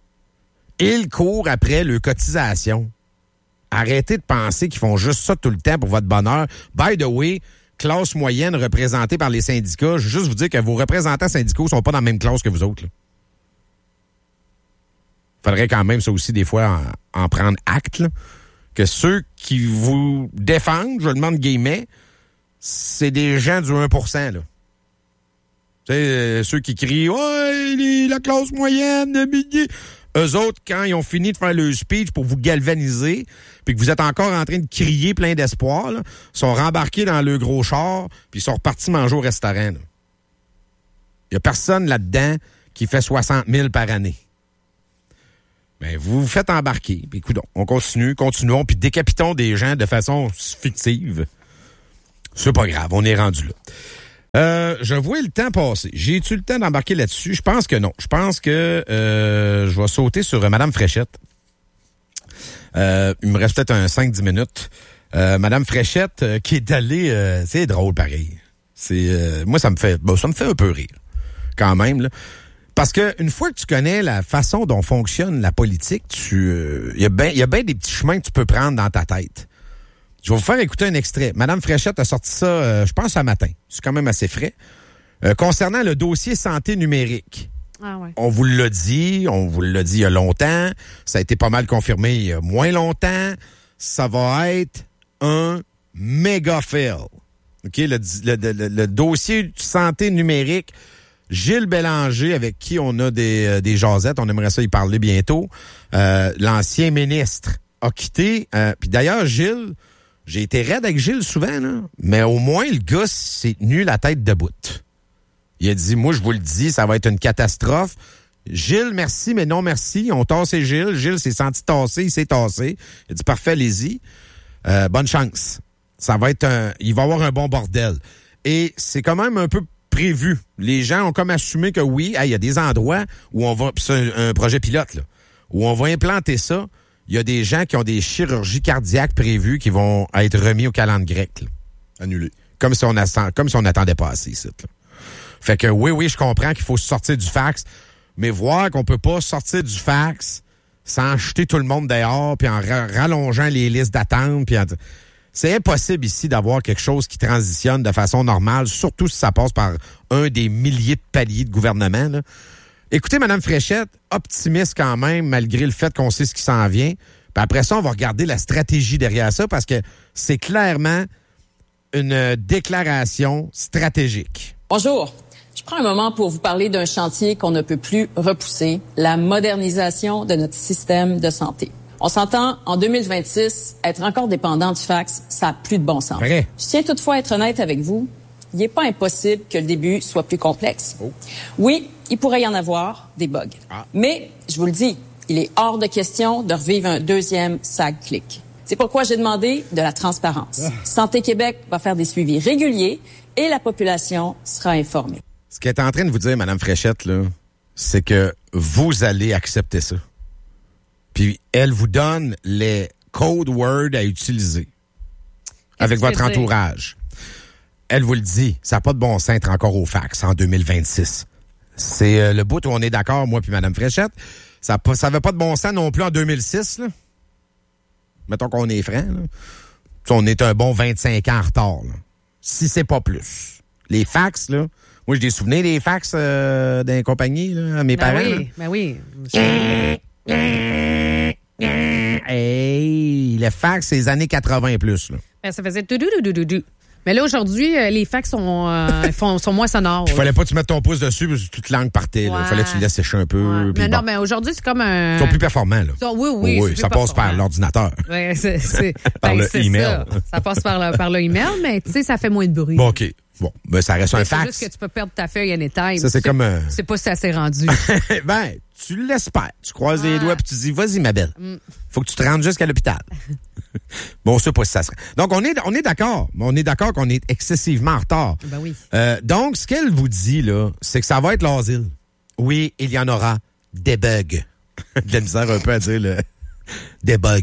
Ils courent après leurs cotisations. Arrêtez de penser qu'ils font juste ça tout le temps pour votre bonheur. By the way, classe moyenne représentée par les syndicats, je veux juste vous dire que vos représentants syndicaux sont pas dans la même classe que vous autres. Là. Faudrait quand même, ça aussi, des fois, en prendre acte, là, que ceux qui vous défendent, je le demande guillemets, c'est des gens du 1%. Là. Tu sais, ceux qui crient « Ouais, la classe moyenne, eux autres, quand ils ont fini de faire le speech pour vous galvaniser, puis que vous êtes encore en train de crier plein d'espoir, là, sont rembarqués dans le gros char, puis ils sont repartis manger au restaurant. Il y a personne là-dedans qui fait 60 000 par année. Ben, vous vous faites embarquer, puis écoute, on continuons, puis décapitons des gens de façon fictive. C'est pas grave, on est rendu là. Je vois le temps passer. J'ai-tu le temps d'embarquer là-dessus? Je pense que non. Je pense que je vais sauter sur Madame Fréchette. Il me reste peut-être un 5-10 minutes. Madame Fréchette qui est allée... c'est drôle, pareil. Moi, ça me fait un peu rire, quand même, là. Parce que une fois que tu connais la façon dont fonctionne la politique, il y a bien des petits chemins que tu peux prendre dans ta tête. Je vais vous faire écouter un extrait. Madame Fréchette a sorti ça, je pense, ce matin. C'est quand même assez frais. Concernant le dossier santé numérique. Ah ouais. On vous l'a dit il y a longtemps. Ça a été pas mal confirmé il y a moins longtemps. Ça va être un méga fail. OK? Le dossier santé numérique, Gilles Bélanger, avec qui on a des jasettes, on aimerait ça y parler bientôt, l'ancien ministre a quitté. Puis d'ailleurs, Gilles... J'ai été raide avec Gilles souvent, là, mais au moins, le gars s'est tenu la tête debout. Il a dit, moi, je vous le dis, ça va être une catastrophe. Gilles, merci, mais non merci. On tassé Gilles. Gilles s'est senti tassé, il s'est tassé. Il a dit, parfait, allez-y. Bonne chance. Il va y avoir un bon bordel. Et c'est quand même un peu prévu. Les gens ont comme assumé que oui, il y a des endroits où on va... C'est un projet pilote, là, où on va implanter ça. Il y a des gens qui ont des chirurgies cardiaques prévues qui vont être remis au calendrier grec. Là. Annulé. Comme si on n'attendait pas assez ici. Là. Fait que oui, je comprends qu'il faut sortir du fax, mais voir qu'on peut pas sortir du fax sans jeter tout le monde dehors, puis en rallongeant les listes d'attente, puis c'est impossible ici d'avoir quelque chose qui transitionne de façon normale, surtout si ça passe par un des milliers de paliers de gouvernement, là. Écoutez, Mme Fréchette, optimiste quand même, malgré le fait qu'on sait ce qui s'en vient. Puis après ça, on va regarder la stratégie derrière ça, parce que c'est clairement une déclaration stratégique. Bonjour. Je prends un moment pour vous parler d'un chantier qu'on ne peut plus repousser, la modernisation de notre système de santé. On s'entend, en 2026, être encore dépendant du fax, ça n'a plus de bon sens. Vrai. Je tiens toutefois à être honnête avec vous. Il n'est pas impossible que le début soit plus complexe. Oh. Oui, il pourrait y en avoir des bugs. Ah. Mais, je vous le dis, il est hors de question de revivre un deuxième SAG-Click. C'est pourquoi j'ai demandé de la transparence. Ah. Santé Québec va faire des suivis réguliers et la population sera informée. Ce qu'elle est en train de vous dire, Mme Fréchette, là, c'est que vous allez accepter ça. Puis, elle vous donne les code words à utiliser avec votre entourage. Elle vous le dit, ça n'a pas de bon sens d'être encore au fax en 2026. C'est le bout où on est d'accord, moi puis Mme Fréchette. Ça n'avait pas de bon sens non plus en 2006. Là. Mettons qu'on est franc. Là. On est un bon 25 ans en retard. Là. Si c'est pas plus. Les fax, là, moi j'ai des souvenirs des fax d'une compagnie à mes parents. Oui. Hey, le fax, c'est les années 80 et plus. Là. Ben, ça faisait tout. Mais là, aujourd'hui, les fax sont moins sonores. Il fallait pas que tu mettes ton pouce dessus parce que toute langue partait. Il fallait que tu le laisses sécher un peu. Ouais. Mais non, mais aujourd'hui, c'est comme un... Ils sont plus performants. Là. Oui, ça passe par l'ordinateur. Oui, c'est par le email. Ça passe par le email, mais tu sais, ça fait moins de bruit. Bon, OK. Bon, ben ça reste un fax. C'est juste que tu peux perdre ta feuille anytime. Ça, c'est comme... C'est pas si ça s'est rendu. Ben, tu l'espères. Tu croises les doigts puis tu dis, vas-y, ma belle. Faut que tu te rendes jusqu'à l'hôpital. Bon, on sait pas si ça sera. Donc, on est d'accord. On est d'accord qu'on est excessivement en retard. Ben oui. Donc, ce qu'elle vous dit, là, c'est que ça va être l'asile. Oui, il y en aura des bugs. De la misère un peu à dire, des bugs.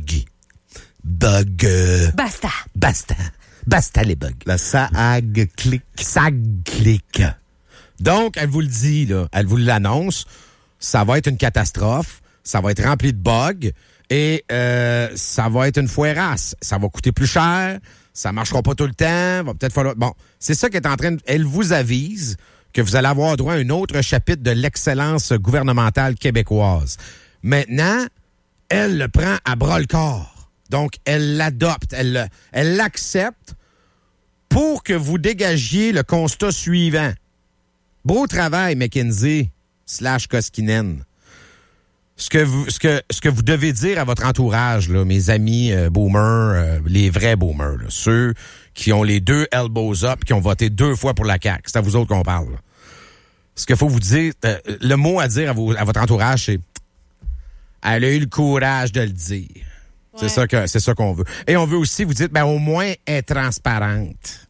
Bugs. Basta les bugs. La SAG-Click. SAG-Click. Donc, elle vous le dit, là. Elle vous l'annonce. Ça va être une catastrophe. Ça va être rempli de bugs. Et ça va être une foirasse. Ça va coûter plus cher. Ça marchera pas tout le temps. Va peut-être falloir... Bon, c'est ça qu'elle est en train de... Elle vous avise que vous allez avoir droit à un autre chapitre de l'excellence gouvernementale québécoise. Maintenant, elle le prend à bras-le-corps. Donc, elle l'adopte. Elle l'accepte pour que vous dégagiez le constat suivant. Beau travail, McKinsey / Koskinen. Ce que vous devez dire à votre entourage, là, mes amis boomers, les vrais boomers, là, ceux qui ont les 2 elbows up, qui ont voté 2 fois pour la CAQ, c'est à vous autres qu'on parle. Là. Ce qu'il faut vous dire, le mot à dire à votre entourage, c'est « Elle a eu le courage de le dire. Ouais. » C'est ça qu'on veut. Et on veut aussi vous dire, au moins, elle est transparente.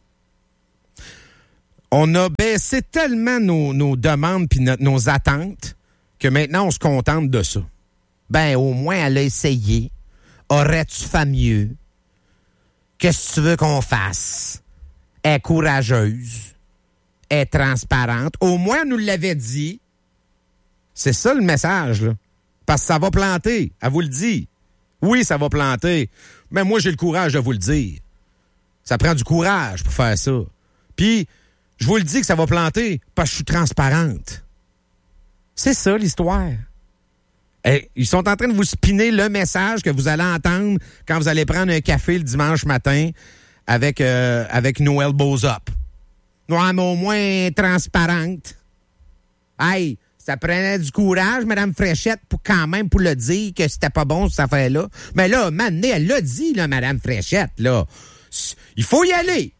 On a baissé tellement nos demandes puis nos attentes que maintenant, on se contente de ça. Au moins, elle a essayé. Aurais-tu fait mieux? Qu'est-ce que tu veux qu'on fasse? Elle est courageuse. Elle est transparente. Au moins, elle nous l'avait dit. C'est ça le message, là. Parce que ça va planter. Elle vous le dit. Oui, ça va planter. Mais moi, j'ai le courage de vous le dire. Ça prend du courage pour faire ça. Puis, je vous le dis que ça va planter parce que je suis transparente. C'est ça, l'histoire. Ils sont en train de vous spinner le message que vous allez entendre quand vous allez prendre un café le dimanche matin avec nos elbows up. Ouais, mais au moins transparente. Hey, ça prenait du courage, Mme Fréchette, pour le dire que c'était pas bon, cette affaire-là. Mais là, maintenant, elle l'a dit, là, Mme Fréchette, là. Il faut y aller.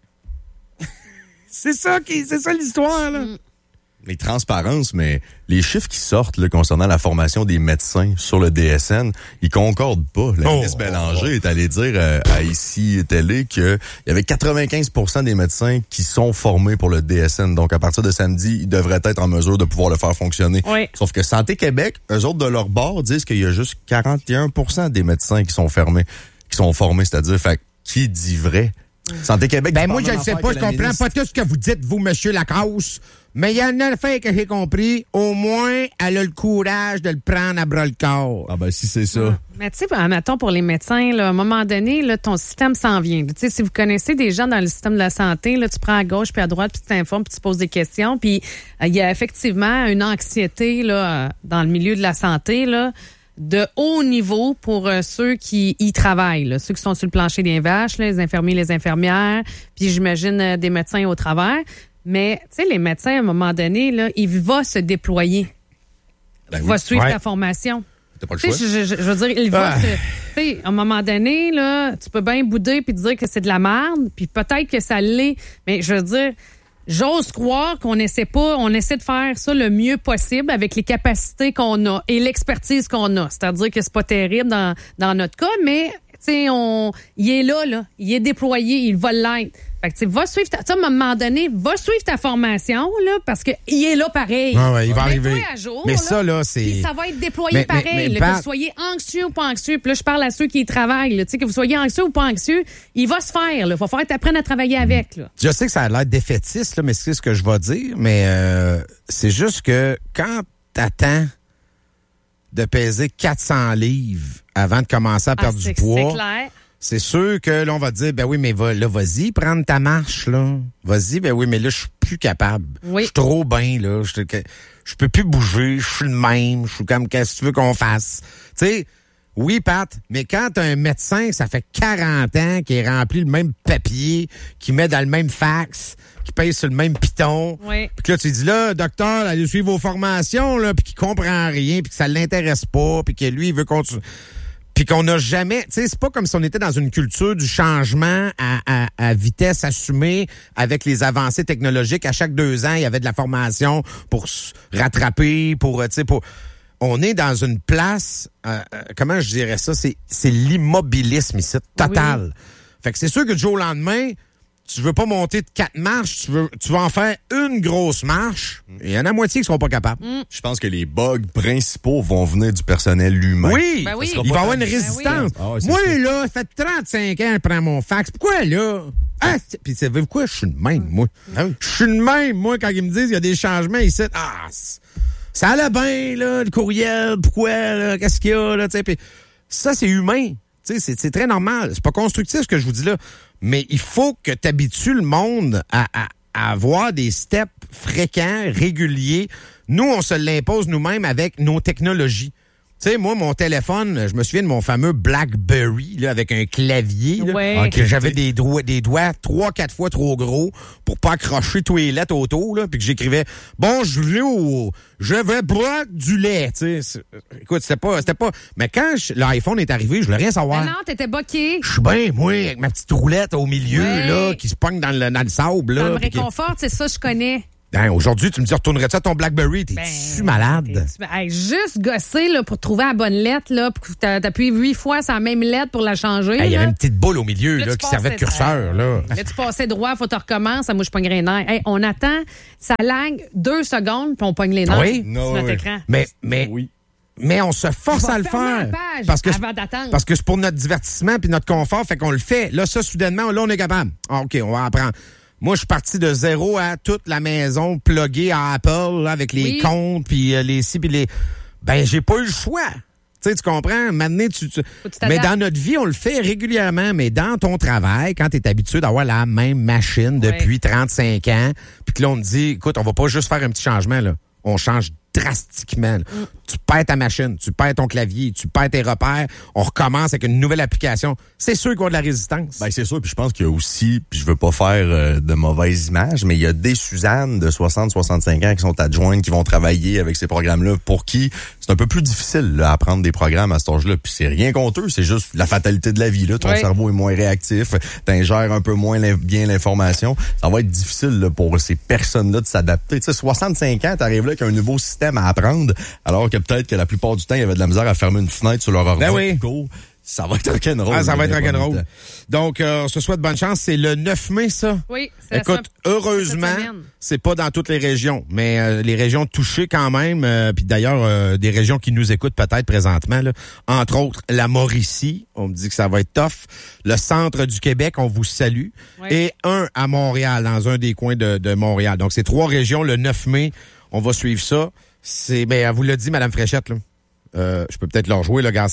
c'est ça l'histoire, là. Les transparences, mais les chiffres qui sortent là, concernant la formation des médecins sur le DSN, ils concordent pas. La ministre Bélanger est allée dire à Ici Télé qu'il y avait 95% des médecins qui sont formés pour le DSN. Donc, à partir de samedi, ils devraient être en mesure de pouvoir le faire fonctionner. Oui. Sauf que Santé Québec, eux autres, de leur bord, disent qu'il y a juste 41% des médecins qui sont formés, c'est-à-dire, qui dit vrai? Santé Québec. Moi, je ne sais pas, je comprends pas tout ce que vous dites, vous, monsieur Lacasse. Mais il y a une affaire que j'ai compris. Au moins, elle a le courage de le prendre à bras-le-corps. Ah si c'est ça. Mais tu sais, mettons pour les médecins, là, à un moment donné, là, ton système s'en vient. Tu sais, si vous connaissez des gens dans le système de la santé, là, tu prends à gauche puis à droite, puis tu t'informes, puis tu poses des questions. Puis il y a effectivement une anxiété là dans le milieu de la santé, là, de haut niveau pour ceux qui y travaillent, là, ceux qui sont sur le plancher des vaches, là, les infirmiers, les infirmières, puis j'imagine des médecins au travers. Mais, tu sais, les médecins, à un moment donné, là, il va se déployer. Il va suivre la formation. T'as pas le choix. Je veux dire, il va se... Tu sais, à un moment donné, là, tu peux bien bouder puis dire que c'est de la merde, puis peut-être que ça l'est. Mais je veux dire, j'ose croire qu'on essaie de faire ça le mieux possible avec les capacités qu'on a et l'expertise qu'on a. C'est-à-dire que c'est pas terrible dans notre cas, mais, tu sais, il est là, il est déployé, il va l'être. Fait que tu va suivre à un moment donné, va suivre ta formation là parce que il est là pareil. Il va arriver. À jour, mais là, ça là, c'est puis ça va être déployé pareil, que vous soyez anxieux ou pas anxieux. Puis là je parle à ceux qui y travaillent, tu sais que vous soyez anxieux ou pas anxieux, il va se faire là, il va falloir t'apprendre à travailler avec là. Je sais que ça a l'air défaitiste là, mais c'est ce que je vais dire, mais c'est juste que quand t'attends de peser 400 livres avant de commencer à perdre du poids. C'est clair. C'est sûr que là, on va dire, oui, mais vas-y, prendre ta marche, là. Vas-y, oui, mais là, je suis plus capable. Oui. Je suis trop bien, là. Je peux plus bouger, je suis le même, je suis comme, qu'est-ce que tu veux qu'on fasse? Tu sais, oui, Pat, mais quand t'as un médecin, ça fait 40 ans qu'il est rempli le même papier, qui met dans le même fax, qui paye sur le même piton. Oui. Puis que là, tu dis, là, docteur, allez suivre vos formations, là, puis qu'il comprend rien, puis que ça l'intéresse pas, puis que lui, il veut continuer. Puis qu'on n'a jamais... Tu sais, c'est pas comme si on était dans une culture du changement à vitesse assumée avec les avancées technologiques. À chaque 2 ans, il y avait de la formation pour se rattraper, On est dans une place... comment je dirais ça? C'est l'immobilisme ici, total. Oui. Fait que c'est sûr que du jour au lendemain, tu veux pas monter de 4 marches, tu vas en faire une grosse marche. Il y en a moitié qui seront pas capables. Je pense que les bugs principaux vont venir du personnel humain. Oui, il va y avoir une résistance. Moi, ça. Là, ça fait 35 ans que je prends mon fax. Pourquoi, là? Puis, savez-vous quoi? Je suis le même, moi. Je suis le même, moi, quand ils me disent qu'il y a des changements ici. Ça allait bien, là, le courriel. Pourquoi, là? Qu'est-ce qu'il y a, là? Puis, ça, c'est humain. C'est très normal. C'est pas constructif, ce que je vous dis là. Mais il faut que tu habitues le monde à avoir des steps fréquents, réguliers. Nous, on se l'impose nous-mêmes avec nos technologies. Tu sais, moi, mon téléphone, je me souviens de mon fameux BlackBerry, là, avec un clavier, là, Ouais. que j'avais des doigts 3-4 fois trop gros pour pas accrocher tous les lettres autour, là, puis que j'écrivais « Bonjour, je vais boire du lait », tu sais. Écoute, c'était pas... Mais quand l'iPhone est arrivé, je voulais rien savoir. Ben non, t'étais boqué. Je suis bien, moi, avec ma petite roulette au milieu, Ouais. là, qui se pogne dans le sable, là. Ça me puis qui- réconforte, c'est ça, je connais. Hein, aujourd'hui, tu me dis, retournerais-tu à ton BlackBerry? T'es-tu malade? Hey, juste gosser là, pour trouver la bonne lettre, là, pour que t'appuies 8 fois sur la même lettre pour la changer. Il y là. avait une petite boule au milieu, là, tu qui servait de passais- curseur, là. Là, tu passais droit, faut que tu recommences. Moi, je pogne les nerfs. Hey, on attend, ça lag 2 secondes, puis on pogne les nerfs Oui. sur No, notre oui. écran. Mais on se force On va à le fermer faire. la page Parce que, avant d'attendre. parce que c'est pour notre divertissement puis notre confort, fait qu'on le fait. Là, ça, soudainement, là, on est capable. Ah, OK, on va apprendre. Moi, je suis parti de 0 à toute la maison pluguée à Apple, là, avec les Oui. comptes, puis les ci, puis les... Ben, j'ai pas eu le choix. Tu sais, tu comprends? Maintenant, tu t'adaptes. mais dans notre vie, on le fait régulièrement. Mais dans ton travail, quand tu es habitué d'avoir la même machine depuis 35 ans, puis que là, on te dit, écoute, on va pas juste faire un petit changement, là. On change drastiquement. Tu perds ta machine, tu perds ton clavier, tu perds tes repères. On recommence avec une nouvelle application. C'est sûr qu'il y a de la résistance. Ben c'est sûr, puis je pense qu'il y a aussi, puis je veux pas faire de mauvaises images, mais il y a des Suzanne de 60-65 ans qui sont adjointes, qui vont travailler avec ces programmes-là, pour qui c'est un peu plus difficile là, à apprendre des programmes à cet âge-là. Puis c'est rien contre eux, c'est juste la fatalité de la vie. Là. Ton cerveau est moins réactif, t'ingères un peu moins bien l'information. Ça va être difficile là, pour ces personnes-là de s'adapter. Tu sais, 65 ans, t'arrives là avec un nouveau système à apprendre, alors que peut-être que la plupart du temps, il y avait de la misère à fermer une fenêtre sur leur ordinateur. Ben oui. Cool. Ça va être rock'n'roll. Ah, ça va être là, rock'n'roll. pendant le temps. Donc, on se souhaite bonne chance. C'est le 9 mai, ça? Oui, c'est la Écoute, semaine- heureusement, cette semaine. c'est pas dans toutes les régions, mais les régions touchées quand même, puis d'ailleurs, des régions qui nous écoutent peut-être présentement, là, entre autres, la Mauricie, on me dit que ça va être tough, le centre du Québec, on vous salue, Oui. et un à Montréal, dans un des coins de Montréal. Donc, c'est 3 régions, le 9 mai, on va suivre ça. Elle vous l'a dit, Mme Fréchette, là. Je peux peut-être leur jouer, là, gars,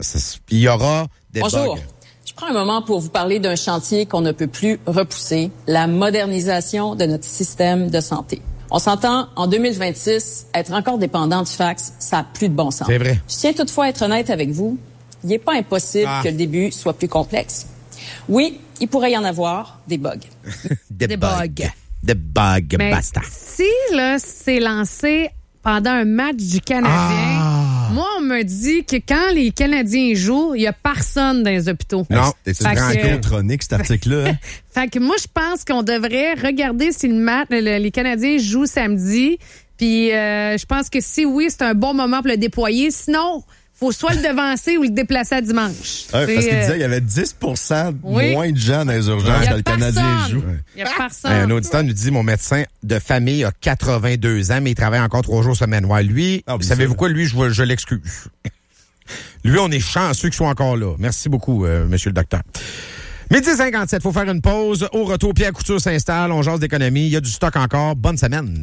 il y aura des Bonjour. bugs. Je prends un moment pour vous parler d'un chantier qu'on ne peut plus repousser, la modernisation de notre système de santé. On s'entend, en 2026, être encore dépendant du fax, ça n'a plus de bon sens. C'est vrai. Je tiens toutefois à être honnête avec vous. Il n'est pas impossible que le début soit plus complexe. Oui, il pourrait y en avoir des bugs. Des bugs. Des bugs, Mais basta. si là, c'est lancé pendant un match du Canadien, moi, on me dit que quand les Canadiens jouent, il n'y a personne dans les hôpitaux. Non, C'est Fait une que- grande chronique, cet article-là. Hein? Fait que moi, je pense qu'on devrait regarder si les Canadiens jouent samedi. Puis je pense que si oui, c'est un bon moment pour le déployer. Sinon, faut soit le devancer ou le déplacer à dimanche. Ouais, C'est, parce qu'il disait qu'il y avait 10% oui. moins de gens dans les il urgences y quand a le Canadien personne. joue. Il y a personne. Un auditeur nous dit, mon médecin de famille a 82 ans, mais il travaille encore 3 jours semaine. Ouais, lui, Ah, savez-vous ça. quoi? Lui, je l'excuse. Lui, on est chanceux qu'il soit encore là. Merci beaucoup, monsieur le docteur. 12h57, faut faire une pause. Au retour, Pierre Couture s'installe. On jase d'économie. Il y a du stock encore. Bonne semaine.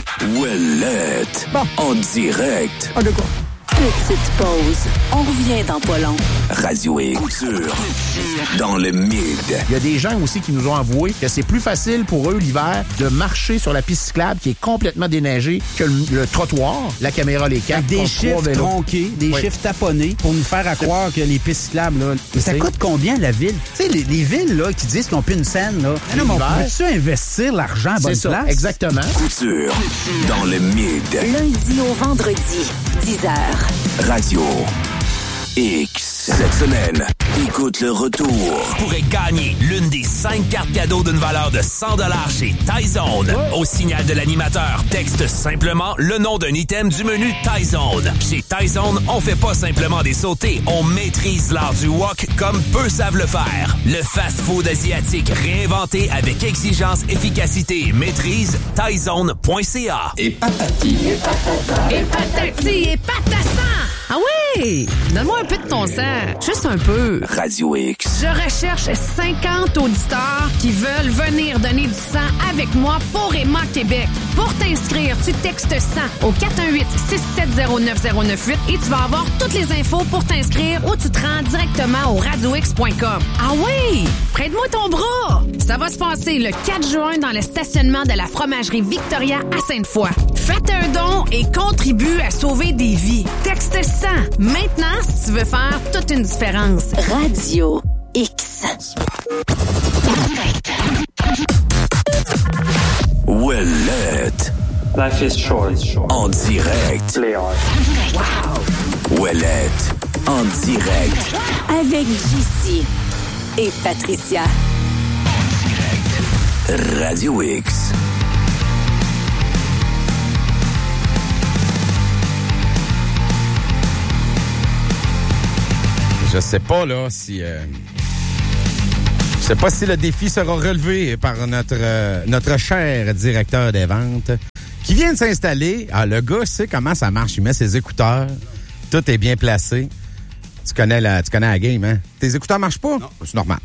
Ouellette. En direct. Petite pause. On revient dans pas long. Radio et Couture. Dans le mid. Il y a des gens aussi qui nous ont avoué que c'est plus facile pour eux l'hiver de marcher sur la piste cyclable qui est complètement déneigée que le trottoir. La caméra les capte. Des contre chiffres 3 vélos. tronqués, des Oui. chiffres taponnés pour nous faire à croire que les pistes cyclables, là. Mais ça coûte combien la ville? Tu sais, les villes là, qui disent qu'ils n'ont plus une scène, là. Non, mais on l'hiver. peut-tu investir l'argent à bonne C'est ça, place? exactement. Couture. Dans le mid. Lundi au vendredi, 10h. Radio X. Cette semaine, écoute le retour. Tu pourrais gagner l'une des 5 cartes cadeaux d'une valeur de 100 $ chez Tyzone. Au signal de l'animateur, texte simplement le nom d'un item du menu Tyzone. Chez Tyzone, on fait pas simplement des sautés, on maîtrise l'art du wok comme peu savent le faire. Le fast-food asiatique réinventé avec exigence, efficacité et maîtrise, Tyzone.ca. Et patati. Et patati et patassa! Ah oui! Donne-moi un peu de ton sang. Juste un peu. Radio X. Je recherche 50 auditeurs qui veulent venir donner du sang avec moi pour Emma Québec. Pour t'inscrire, tu textes sang au 418-670-9098 et tu vas avoir toutes les infos pour t'inscrire ou tu te rends directement au radiox.com. Ah oui! Prête-moi ton bras! Ça va se passer le 4 juin dans le stationnement de la fromagerie Victoria à Sainte-Foy. Faites un don et contribue à sauver des vies. Texte sang maintenant si tu veux faire toute une différence. Radio X. Ouellette. Life is short. En direct. Play hard. Wow. Ouellette. En direct. Avec JC et Patricia. Radio X. Je sais pas là si je sais pas si le défi sera relevé par notre cher directeur des ventes qui vient de s'installer. Ah, le gars sait comment ça marche, il met ses écouteurs, tout est bien placé. Tu connais la game, hein? Tes écouteurs marchent pas? Non, c'est normal.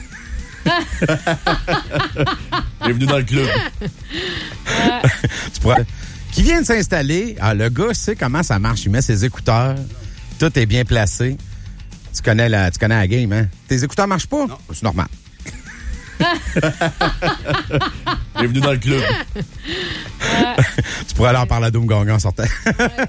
Bienvenue dans le club. Qui vient de s'installer. Ah, le gars sait comment ça marche, il met ses écouteurs, tout est bien placé. Tu connais la game, hein? Tes écouteurs marchent pas? Non, c'est normal. Bienvenue dans le club. Tu pourrais aller en parler à Doom Gong en sortant.